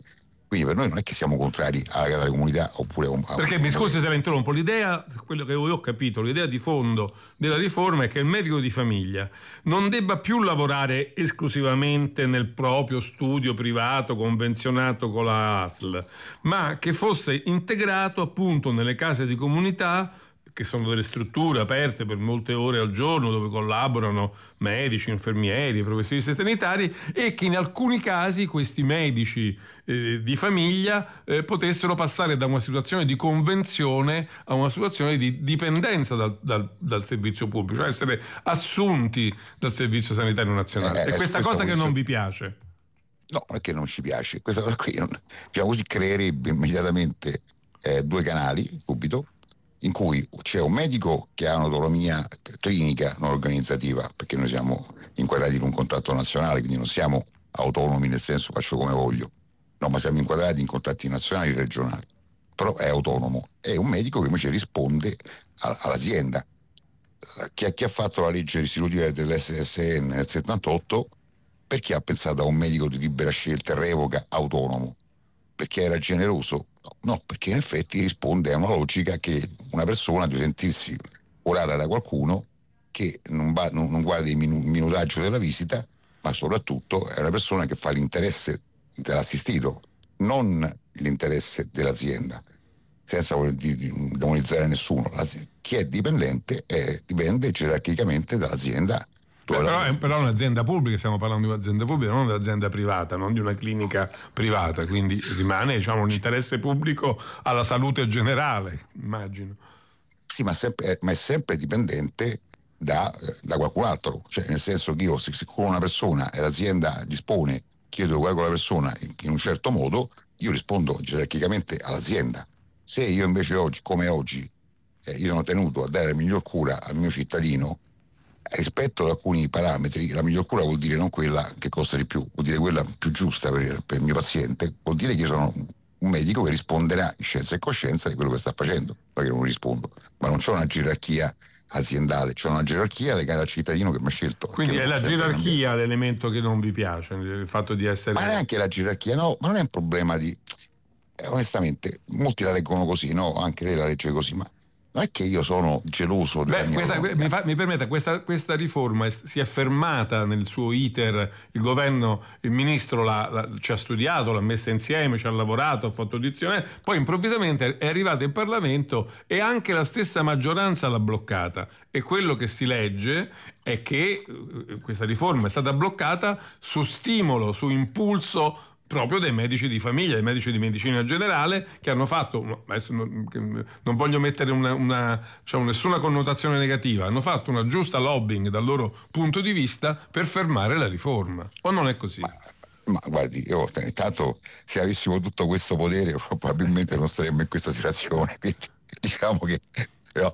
Quindi per noi non è che siamo contrari alla casa delle comunità oppure a... Perché mi scusi se la interrompo, l'idea, quello che io ho capito, l'idea di fondo della riforma è che il medico di famiglia non debba più lavorare esclusivamente nel proprio studio privato convenzionato con la A S L, ma che fosse integrato appunto nelle case di comunità, che sono delle strutture aperte per molte ore al giorno dove collaborano medici, infermieri, professionisti sanitari, e che in alcuni casi questi medici eh, di famiglia eh, potessero passare da una situazione di convenzione a una situazione di dipendenza dal, dal, dal servizio pubblico, cioè essere assunti dal Servizio Sanitario Nazionale. Eh, è questa questo, cosa che questo... non vi piace? No, non è che non ci piace. Questa cosa qui, non... diciamo così, creerebbe immediatamente eh, due canali subito, in cui c'è un medico che ha un'autonomia clinica, non organizzativa, perché noi siamo inquadrati in un contratto nazionale, quindi non siamo autonomi nel senso faccio come voglio, no, ma siamo inquadrati in contratti nazionali e regionali, però è autonomo, è un medico che invece risponde a, all'azienda. Chi ha, chi ha fatto la legge istitutiva dell'S S N nel settantotto, perché ha pensato a un medico di libera scelta e revoca autonomo? Perché era generoso? No, perché in effetti risponde a una logica che una persona deve sentirsi curata da qualcuno che non, va, non, non guarda il minu, minutaggio della visita, ma soprattutto è una persona che fa l'interesse dell'assistito, non l'interesse dell'azienda, senza voler demonizzare nessuno. Chi è dipendente è, dipende gerarchicamente dall'azienda. Però è, però è un'azienda pubblica, stiamo parlando di un'azienda pubblica, non di un'azienda privata, non di una clinica privata, quindi rimane, diciamo, un interesse pubblico alla salute generale, immagino. Sì, ma, sempre, ma è sempre dipendente da, da qualcun altro, cioè nel senso che io, se, se con una persona e l'azienda dispone che io devo curare quella persona in, in un certo modo, io rispondo gerarchicamente all'azienda. Se io invece oggi, come oggi, eh, io sono tenuto a dare la miglior cura al mio cittadino, rispetto ad alcuni parametri, la miglior cura vuol dire non quella che costa di più, vuol dire quella più giusta per, per il mio paziente, vuol dire che io sono un medico che risponderà in scienza e coscienza di quello che sta facendo, perché non rispondo, ma non c'è una gerarchia aziendale, c'è una gerarchia legata al cittadino che mi ha scelto. Quindi è la gerarchia cambiare. L'elemento che non vi piace, il fatto di essere... Ma neanche la gerarchia, no, ma non è un problema di... Eh, onestamente, molti la leggono così, no, anche lei la legge così, ma non è che io sono geloso della Beh, mia questa, mi, fa, mi permetta, questa, questa riforma è, si è fermata nel suo iter, il governo, il ministro l'ha, l'ha, ci ha studiato, l'ha messa insieme, ci ha lavorato, ha fatto audizione, poi improvvisamente è arrivata in Parlamento e anche la stessa maggioranza l'ha bloccata, e quello che si legge è che questa riforma è stata bloccata su stimolo, su impulso proprio dei medici di famiglia, dei medici di medicina generale, che hanno fatto, adesso non, non voglio mettere una, una, diciamo, nessuna connotazione negativa, hanno fatto una giusta lobbying dal loro punto di vista per fermare la riforma. O non è così? Ma, ma guardi, io intanto se avessimo tutto questo potere probabilmente non saremmo in questa situazione, quindi diciamo che no,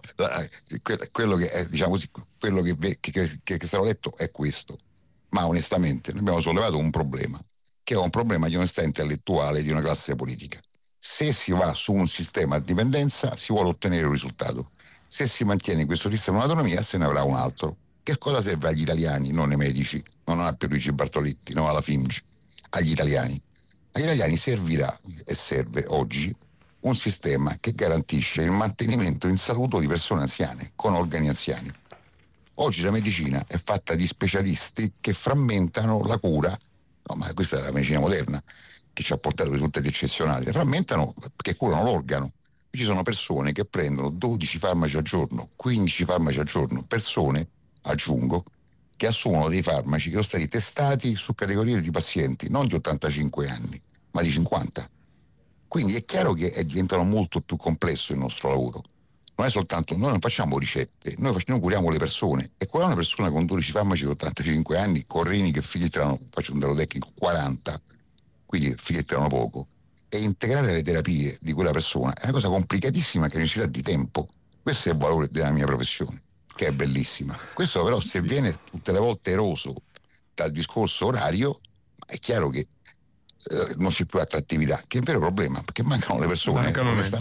quello che è, diciamo così, quello che, che, che, che è stato detto è questo, ma onestamente noi abbiamo sollevato un problema, che è un problema di onestà intellettuale di una classe politica. Se si va su un sistema a dipendenza si vuole ottenere un risultato, se si mantiene questo sistema di autonomia se ne avrà un altro. Che cosa serve agli italiani, non ai medici, non a Pierluigi Bartoletti, non alla F I M G, agli italiani? Agli italiani servirà e serve oggi un sistema che garantisce il mantenimento in salute di persone anziane, con organi anziani. Oggi la medicina è fatta di specialisti che frammentano la cura. No, ma questa è la medicina moderna che ci ha portato risultati eccezionali. Frammentano perché curano l'organo. Ci sono persone che prendono dodici farmaci al giorno, quindici farmaci al giorno, persone, aggiungo, che assumono dei farmaci che sono stati testati su categorie di pazienti non di ottantacinque anni, ma di cinquanta. Quindi è chiaro che è diventato molto più complesso il nostro lavoro. Non è soltanto, noi non facciamo ricette, noi, facciamo, noi curiamo le persone, e curare una persona con dodici farmaci di ottantacinque anni, con reni che filtrano, faccio un dato tecnico, quaranta, quindi filtrano poco, e integrare le terapie di quella persona è una cosa complicatissima che necessita di tempo. Questo è il valore della mia professione, che è bellissima. Questo però, se viene tutte le volte eroso dal discorso orario, è chiaro che eh, non c'è più attrattività, che è un vero problema, perché mancano le persone, mancano onestamente.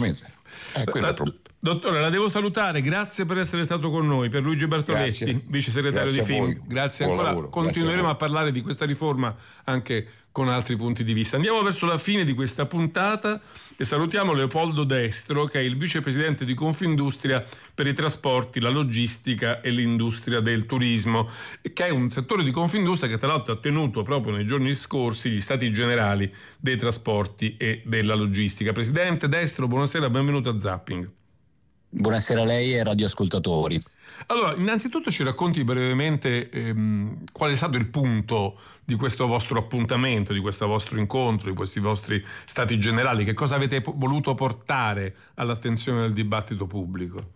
Eh, quello è proprio. Dottore, la devo salutare, grazie per essere stato con noi. Per Luigi Bertoletti, Grazie. vice segretario Grazie di a F I M. voi. Grazie Buon ancora. lavoro. Continueremo Grazie a a parlare di questa riforma anche con altri punti di vista. Andiamo verso la fine di questa puntata e salutiamo Leopoldo Destro, che è il vicepresidente di Confindustria per i trasporti, la logistica e l'industria del turismo, che è un settore di Confindustria che tra l'altro ha tenuto proprio nei giorni scorsi gli stati generali dei trasporti e della logistica. Presidente Destro, buonasera, benvenuto a Zapping. Buonasera a lei e ai radioascoltatori. Allora, innanzitutto ci racconti brevemente ehm, qual è stato il punto di questo vostro appuntamento, di questo vostro incontro, di questi vostri stati generali, che cosa avete po- voluto portare all'attenzione del dibattito pubblico?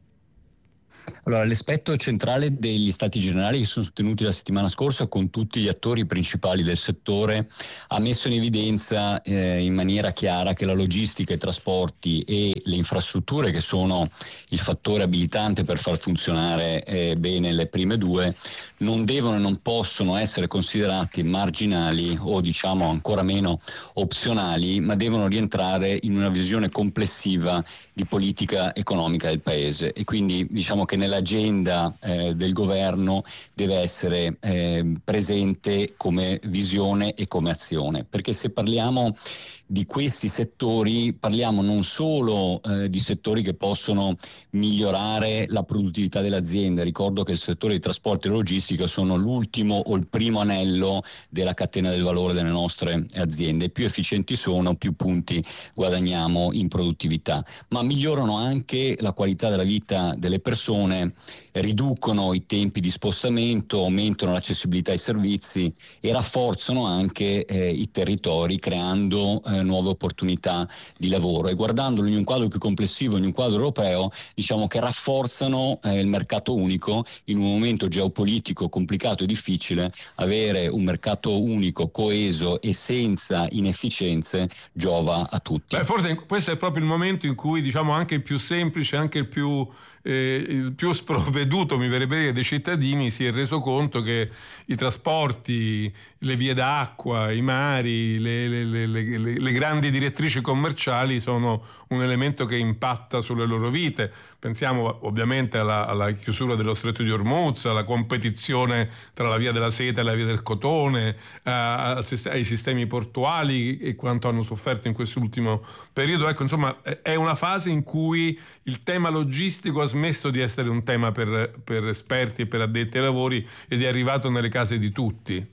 Allora, l'aspetto centrale degli Stati Generali che sono tenuti la settimana scorsa con tutti gli attori principali del settore ha messo in evidenza eh, in maniera chiara che la logistica, i trasporti e le infrastrutture, che sono il fattore abilitante per far funzionare eh, bene le prime due, non devono e non possono essere considerati marginali o diciamo ancora meno opzionali, ma devono rientrare in una visione complessiva di politica economica del Paese, e quindi diciamo che nell'agenda eh, del governo deve essere eh, presente come visione e come azione, perché se parliamo di questi settori parliamo non solo eh, di settori che possono migliorare la produttività delle aziende. Ricordo che il settore dei trasporti e logistica sono l'ultimo o il primo anello della catena del valore delle nostre aziende. Più efficienti sono, più punti guadagniamo in produttività, ma migliorano anche la qualità della vita delle persone, riducono i tempi di spostamento, aumentano l'accessibilità ai servizi e rafforzano anche eh, i territori, creando eh, nuove opportunità di lavoro. E guardandolo in un quadro più complessivo, in un quadro europeo, diciamo che rafforzano eh, il mercato unico. In un momento geopolitico complicato e difficile, avere un mercato unico coeso e senza inefficienze giova a tutti. Beh, forse questo è proprio il momento in cui diciamo anche il più semplice, anche il più Eh, il più sprovveduto, mi verrebbe dire, dei cittadini si è reso conto che i trasporti, le vie d'acqua, i mari, le, le, le, le, le grandi direttrici commerciali sono un elemento che impatta sulle loro vite. Pensiamo ovviamente alla, alla chiusura dello Stretto di Hormuz, alla competizione tra la via della seta e la via del cotone, a, ai sistemi portuali e quanto hanno sofferto in quest'ultimo periodo. Ecco, insomma, è una fase in cui il tema logistico ha smesso di essere un tema per, per esperti e per addetti ai lavori ed è arrivato nelle case di tutti.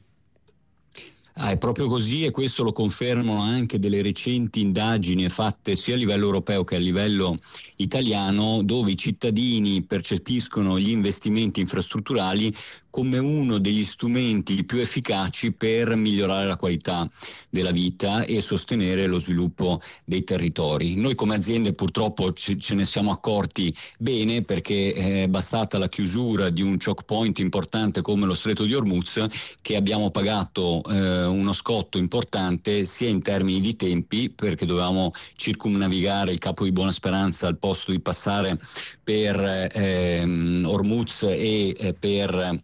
Ah, è proprio così, e questo lo confermano anche delle recenti indagini fatte sia a livello europeo che a livello italiano, dove i cittadini percepiscono gli investimenti infrastrutturali come uno degli strumenti più efficaci per migliorare la qualità della vita e sostenere lo sviluppo dei territori. Noi come aziende purtroppo ce, ce ne siamo accorti bene, perché è bastata la chiusura di un choke point importante come lo Stretto di Hormuz che abbiamo pagato eh, uno scotto importante sia in termini di tempi, perché dovevamo circumnavigare il Capo di Buona Speranza al posto di passare per eh, Hormuz e eh, per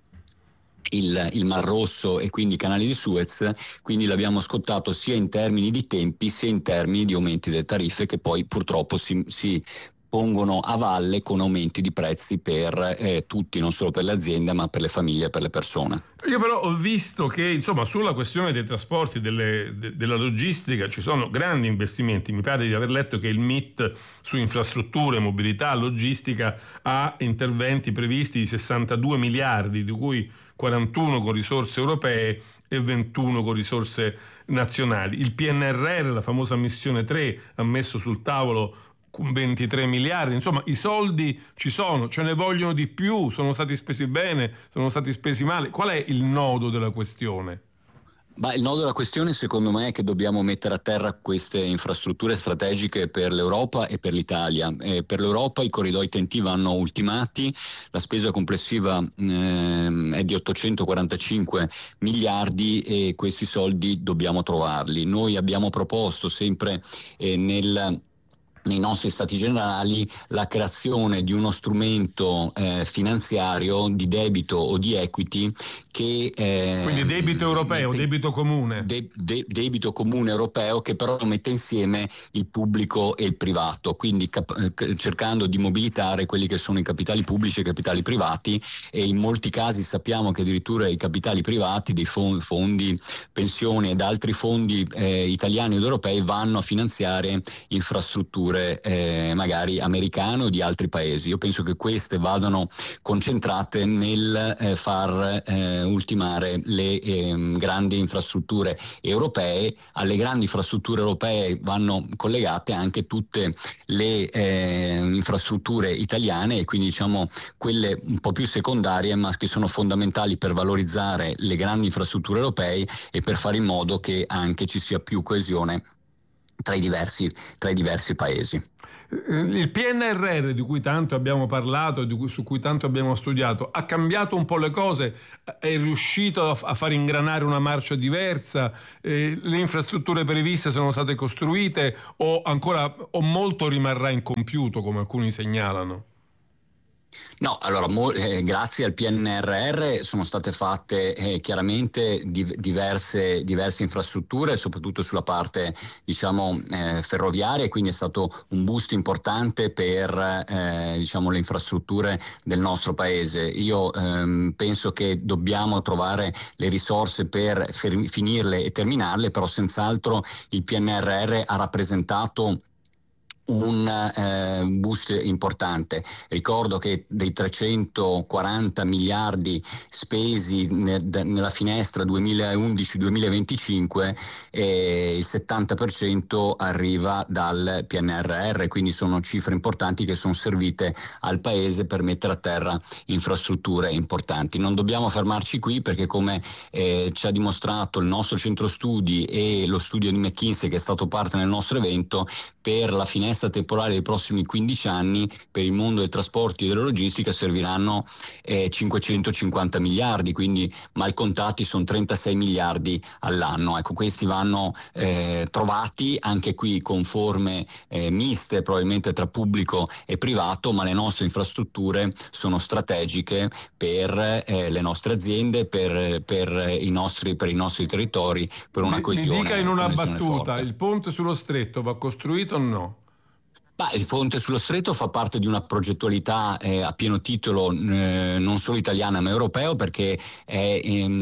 Il, il Mar Rosso e quindi i canali di Suez, quindi l'abbiamo scottato sia in termini di tempi sia in termini di aumenti delle tariffe, che poi purtroppo si, si pongono a valle con aumenti di prezzi per eh, tutti, non solo per le aziende ma per le famiglie e per le persone. Io però ho visto che insomma sulla questione dei trasporti, delle, de, della logistica ci sono grandi investimenti. Mi pare di aver letto che il M I T su infrastrutture, mobilità, logistica ha interventi previsti di sessantadue miliardi, di cui quarantuno con risorse europee e ventuno con risorse nazionali. Il P N R R, la famosa missione tre, ha messo sul tavolo ventitré miliardi. Insomma, i soldi ci sono, ce ne vogliono di più, sono stati spesi bene, sono stati spesi male. Qual è il nodo della questione? Ma il nodo della questione secondo me è che dobbiamo mettere a terra queste infrastrutture strategiche per l'Europa e per l'Italia. Eh, per l'Europa i corridoi T N T vanno ultimati, la spesa complessiva eh, è di ottocentoquarantacinque miliardi e questi soldi dobbiamo trovarli. Noi abbiamo proposto sempre eh, nel nei nostri stati generali la creazione di uno strumento eh, finanziario di debito o di equity che eh, quindi debito europeo, mette, debito comune de, de, debito comune europeo che però mette insieme il pubblico e il privato, quindi cap- cercando di mobilitare quelli che sono i capitali pubblici e i capitali privati, e in molti casi sappiamo che addirittura i capitali privati dei fondi, fondi pensioni ed altri fondi eh, italiani ed europei vanno a finanziare infrastrutture Eh, magari americane o di altri paesi. Io penso che queste vadano concentrate nel eh, far eh, ultimare le eh, grandi infrastrutture europee. Alle grandi infrastrutture europee vanno collegate anche tutte le eh, infrastrutture italiane, e quindi diciamo quelle un po' più secondarie ma che sono fondamentali per valorizzare le grandi infrastrutture europee e per fare in modo che anche ci sia più coesione tra i diversi, tra i diversi paesi. Il P N R R di cui tanto abbiamo parlato, di cui, su cui tanto abbiamo studiato, ha cambiato un po' le cose? È riuscito a, a far ingranare una marcia diversa? Eh, le infrastrutture previste sono state costruite o ancora o molto rimarrà incompiuto, come alcuni segnalano? No, allora mo, eh, grazie al P N R R sono state fatte eh, chiaramente di, diverse, diverse infrastrutture, soprattutto sulla parte diciamo eh, ferroviaria, quindi è stato un boost importante per eh, diciamo le infrastrutture del nostro paese. Io ehm, penso che dobbiamo trovare le risorse per fer- finirle e terminarle, però senz'altro il P N R R ha rappresentato un eh, boost importante. Ricordo che dei trecentoquaranta miliardi spesi ne, de, nella finestra duemilaundici duemilaventicinque eh, il settanta per cento arriva dal P N R R, quindi sono cifre importanti che sono servite al paese per mettere a terra infrastrutture importanti. Non dobbiamo fermarci qui, perché come eh, ci ha dimostrato il nostro centro studi e lo studio di McKinsey, che è stato parte del nostro evento, per la finestra temporale dei prossimi quindici anni per il mondo dei trasporti e della logistica serviranno eh, cinquecentocinquanta miliardi, quindi mal contati sono trentasei miliardi all'anno. Ecco, questi vanno eh, trovati anche qui con forme eh, miste, probabilmente tra pubblico e privato, ma le nostre infrastrutture sono strategiche per eh, le nostre aziende, per, per, i nostri, per i nostri territori, per una coesione. Mi dica in una battuta, forte. Il ponte sullo stretto va costruito o no? Bah, il ponte sullo stretto fa parte di una progettualità eh, a pieno titolo eh, non solo italiana ma europeo, perché è,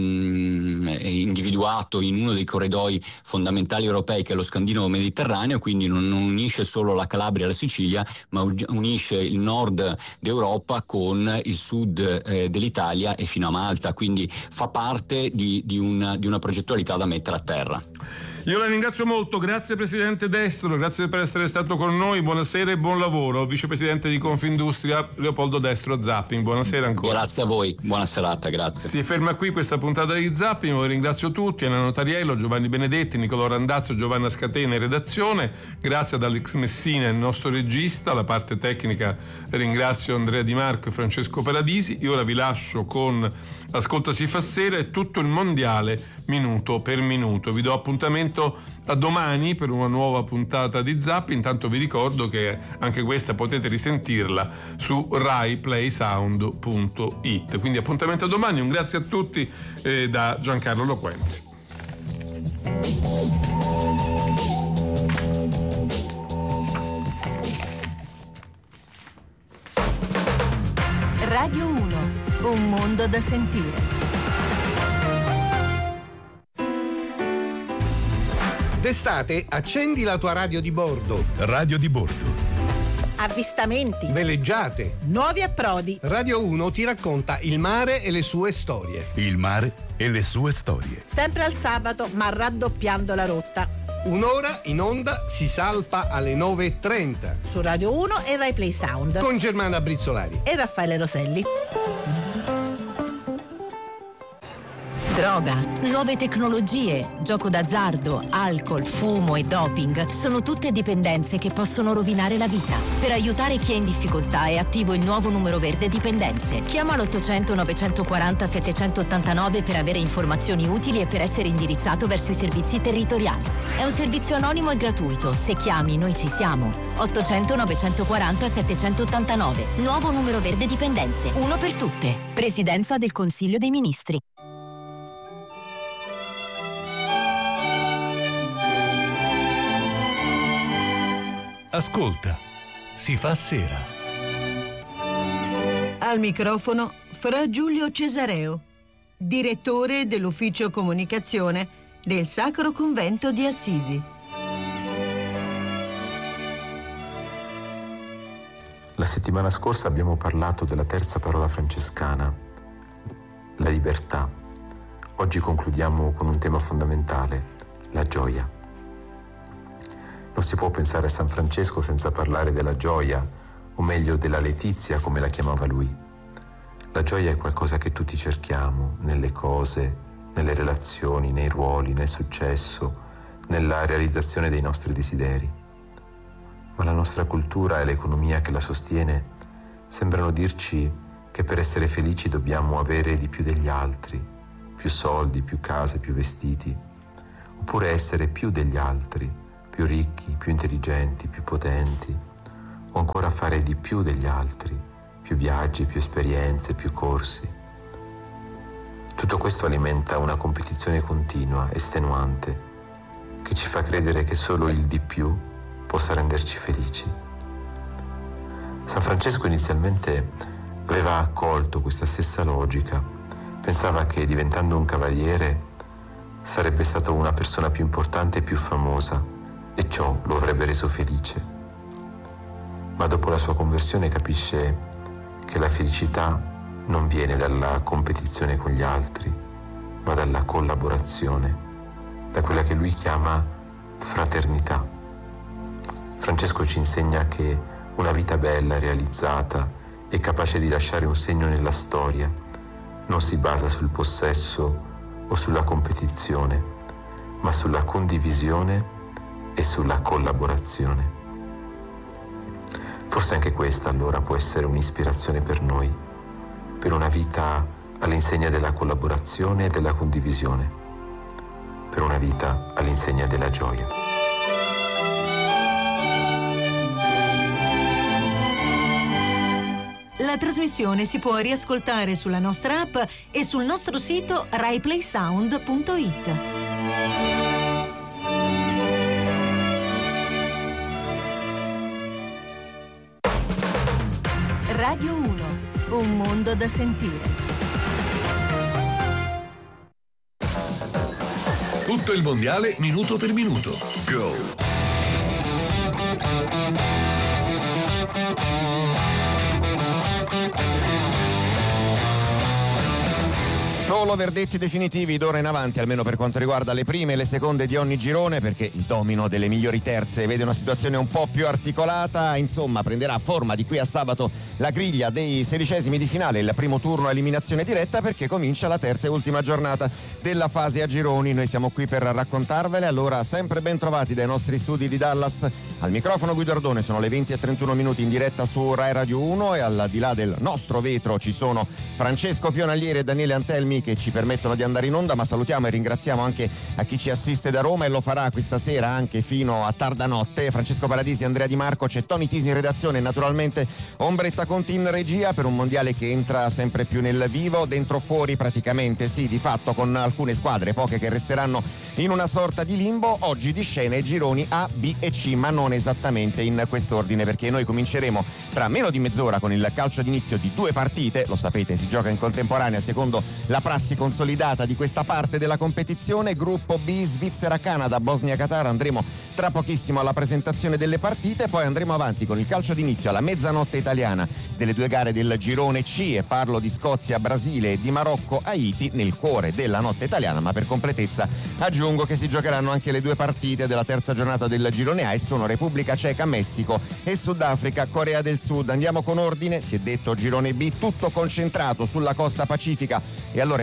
ehm, è individuato in uno dei corridoi fondamentali europei, che è lo scandinavo mediterraneo, quindi non, non unisce solo la Calabria e la Sicilia, ma unisce il nord d'Europa con il sud eh, dell'Italia e fino a Malta, quindi fa parte di, di, una, di una progettualità da mettere a terra. Io la ringrazio molto, grazie Presidente Destro, grazie per essere stato con noi, buonasera e buon lavoro. Vicepresidente di Confindustria Leopoldo Destro, Zapping, buonasera ancora. Grazie a voi, buona serata, grazie. Si ferma qui questa puntata di Zapping, vi ringrazio tutti, Anna Notariello, Giovanni Benedetti, Nicolò Randazzo, Giovanna Scatena in redazione, grazie ad Alex Messina, il nostro regista, la parte tecnica ringrazio Andrea Di Marco e Francesco Paradisi. Io ora vi lascio con Ascolta si fa sera e tutto il mondiale minuto per minuto. Vi do appuntamento a domani per una nuova puntata di Zap. Intanto vi ricordo che anche questa potete risentirla su rai play sound punto it. Quindi appuntamento a domani, un grazie a tutti eh, da Giancarlo Loquenzi. Radio uno, un mondo da sentire. D'estate accendi la tua radio di bordo. Radio di bordo. Avvistamenti, Veleggiate. nuovi approdi. Radio uno ti racconta il mare e le sue storie. Il mare e le sue storie. Sempre al sabato, ma raddoppiando la rotta. Un'ora in onda si salpa alle nove e trenta. Su Radio uno e Rai Play Sound. Con Germana Brizzolari e Raffaele Roselli. Droga, nuove tecnologie, gioco d'azzardo, alcol, fumo e doping sono tutte dipendenze che possono rovinare la vita. Per aiutare chi è in difficoltà è attivo il nuovo numero verde dipendenze. Chiama l'ottocento novecentoquaranta settecentottantanove per avere informazioni utili e per essere indirizzato verso i servizi territoriali. È un servizio anonimo e gratuito. Se chiami, noi ci siamo. ottocento novecentoquaranta settecentottantanove. Nuovo numero verde dipendenze. Uno per tutte. Presidenza del Consiglio dei Ministri. Ascolta, si fa sera. Al microfono Fra Giulio Cesareo, direttore dell'ufficio comunicazione del Sacro Convento di Assisi. La settimana scorsa abbiamo parlato della terza parola francescana, la libertà. Oggi concludiamo con un tema fondamentale, la gioia. Non si può pensare a San Francesco senza parlare della gioia, o meglio della letizia come la chiamava lui. La gioia è qualcosa che tutti cerchiamo, nelle cose, nelle relazioni, nei ruoli, nel successo, nella realizzazione dei nostri desideri. Ma la nostra cultura e l'economia che la sostiene sembrano dirci che per essere felici dobbiamo avere di più degli altri, più soldi, più case, più vestiti, oppure essere più degli altri, più ricchi, più intelligenti, più potenti, o ancora fare di più degli altri, più viaggi, più esperienze, più corsi. Tutto questo alimenta una competizione continua, estenuante, che ci fa credere che solo il di più possa renderci felici. San Francesco inizialmente aveva accolto questa stessa logica, pensava che diventando un cavaliere sarebbe stato una persona più importante e più famosa, e ciò lo avrebbe reso felice. Ma dopo la sua conversione capisce che la felicità non viene dalla competizione con gli altri, ma dalla collaborazione, da quella che lui chiama fraternità. Francesco ci insegna che una vita bella, realizzata e capace di lasciare un segno nella storia non si basa sul possesso o sulla competizione, ma sulla condivisione e sulla collaborazione. Forse anche questa allora può essere un'ispirazione per noi, per una vita all'insegna della collaborazione e della condivisione, per una vita all'insegna della gioia. La trasmissione si può riascoltare sulla nostra app e sul nostro sito rai play sound punto it. Radio uno, un mondo da sentire. Tutto il mondiale minuto per minuto. Go! Solo verdetti definitivi d'ora in avanti, almeno per quanto riguarda le prime e le seconde di ogni girone, perché il domino delle migliori terze vede una situazione un po' più articolata. Insomma, prenderà forma di qui a sabato la griglia dei sedicesimi di finale, il primo turno a eliminazione diretta, perché comincia la terza e ultima giornata della fase a gironi. Noi siamo qui per raccontarvele, allora sempre ben trovati dai nostri studi di Dallas. Al microfono Guido Ardone, sono le venti e trentuno minuti in diretta su Rai Radio uno e al di là del nostro vetro ci sono Francesco Pionaglieri e Daniele Antelmi che ci permettono di andare in onda, ma salutiamo e ringraziamo anche a chi ci assiste da Roma e lo farà questa sera anche fino a tarda notte. Francesco Paradisi, Andrea Di Marco, c'è Tony Tisi in redazione e naturalmente Ombretta Conti in regia per un mondiale che entra sempre più nel vivo, dentro fuori praticamente, sì, di fatto, con alcune squadre, poche che resteranno in una sorta di limbo. Oggi di scena i gironi A, B e C, ma non esattamente in quest'ordine, perché noi cominceremo tra meno di mezz'ora con il calcio d'inizio di due partite, lo sapete, si gioca in contemporanea secondo la prassi consolidata di questa parte della competizione. Gruppo B, Svizzera, Canada, Bosnia, Qatar. Andremo tra pochissimo alla presentazione delle partite, poi andremo avanti con il calcio d'inizio alla mezzanotte italiana delle due gare del girone C, e parlo di Scozia, Brasile e di Marocco, Haiti, nel cuore della notte italiana, ma per completezza aggiungo che si giocheranno anche le due partite della terza giornata del girone A, e sono Repubblica Ceca, Messico e Sudafrica, Corea del Sud. Andiamo con ordine, si è detto girone B, tutto concentrato sulla costa pacifica, e allora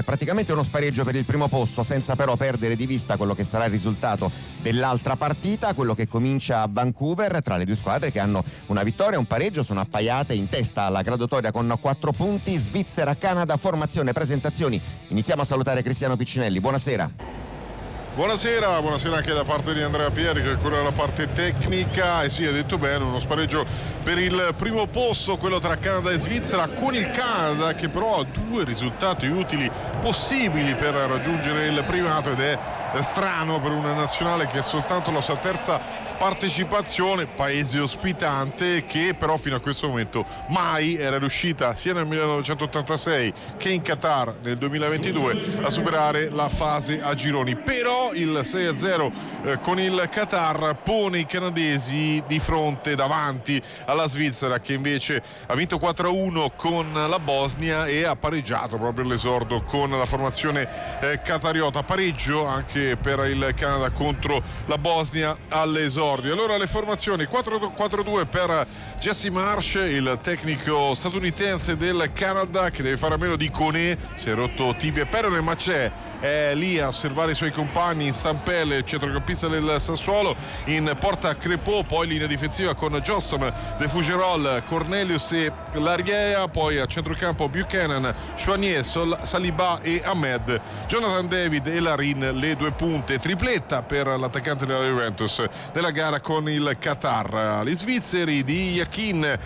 è praticamente uno spareggio per il primo posto, senza però perdere di vista quello che sarà il risultato dell'altra partita, quello che comincia a Vancouver tra le due squadre che hanno una vittoria e un pareggio, sono appaiate in testa alla graduatoria con quattro punti. Svizzera, Canada, formazione, presentazioni. Iniziamo a salutare Cristiano Piccinelli, buonasera. Buonasera, buonasera anche da parte di Andrea Pieri che cura la parte tecnica. E sì, ha detto bene, uno spareggio per il primo posto, quello tra Canada e Svizzera, con il Canada che però ha due risultati utili possibili per raggiungere il primato, ed è strano per una nazionale che ha soltanto la sua terza partecipazione, paese ospitante, che però fino a questo momento mai era riuscita, sia nel millenovecentottantasei che in Qatar nel duemilaventidue, a superare la fase a gironi. Però il sei a zero eh, con il Qatar pone i canadesi di fronte, davanti alla Svizzera, che invece ha vinto quattro a uno con la Bosnia e ha pareggiato proprio all'esordio con la formazione eh, qatariota. Pareggio anche per il Canada contro la Bosnia all'esordio. Allora le formazioni: quattro a due per Jesse Marsh, il tecnico statunitense del Canada, che deve fare a meno di Kone, si è rotto tibia e perone, ma c'è, è lì a osservare i suoi compagni. In stampelle il centrocampista del Sassuolo, in porta Crepeau, poi linea difensiva con Johnson, De Fougerolles, Cornelius e Lariea, poi a centrocampo Buchanan, Chouanier, Sol- Saliba e Ahmed, Jonathan David e Larin le due punte. Tripletta per l'attaccante della Juventus nella gara con il Qatar. Gli svizzeri di Yakin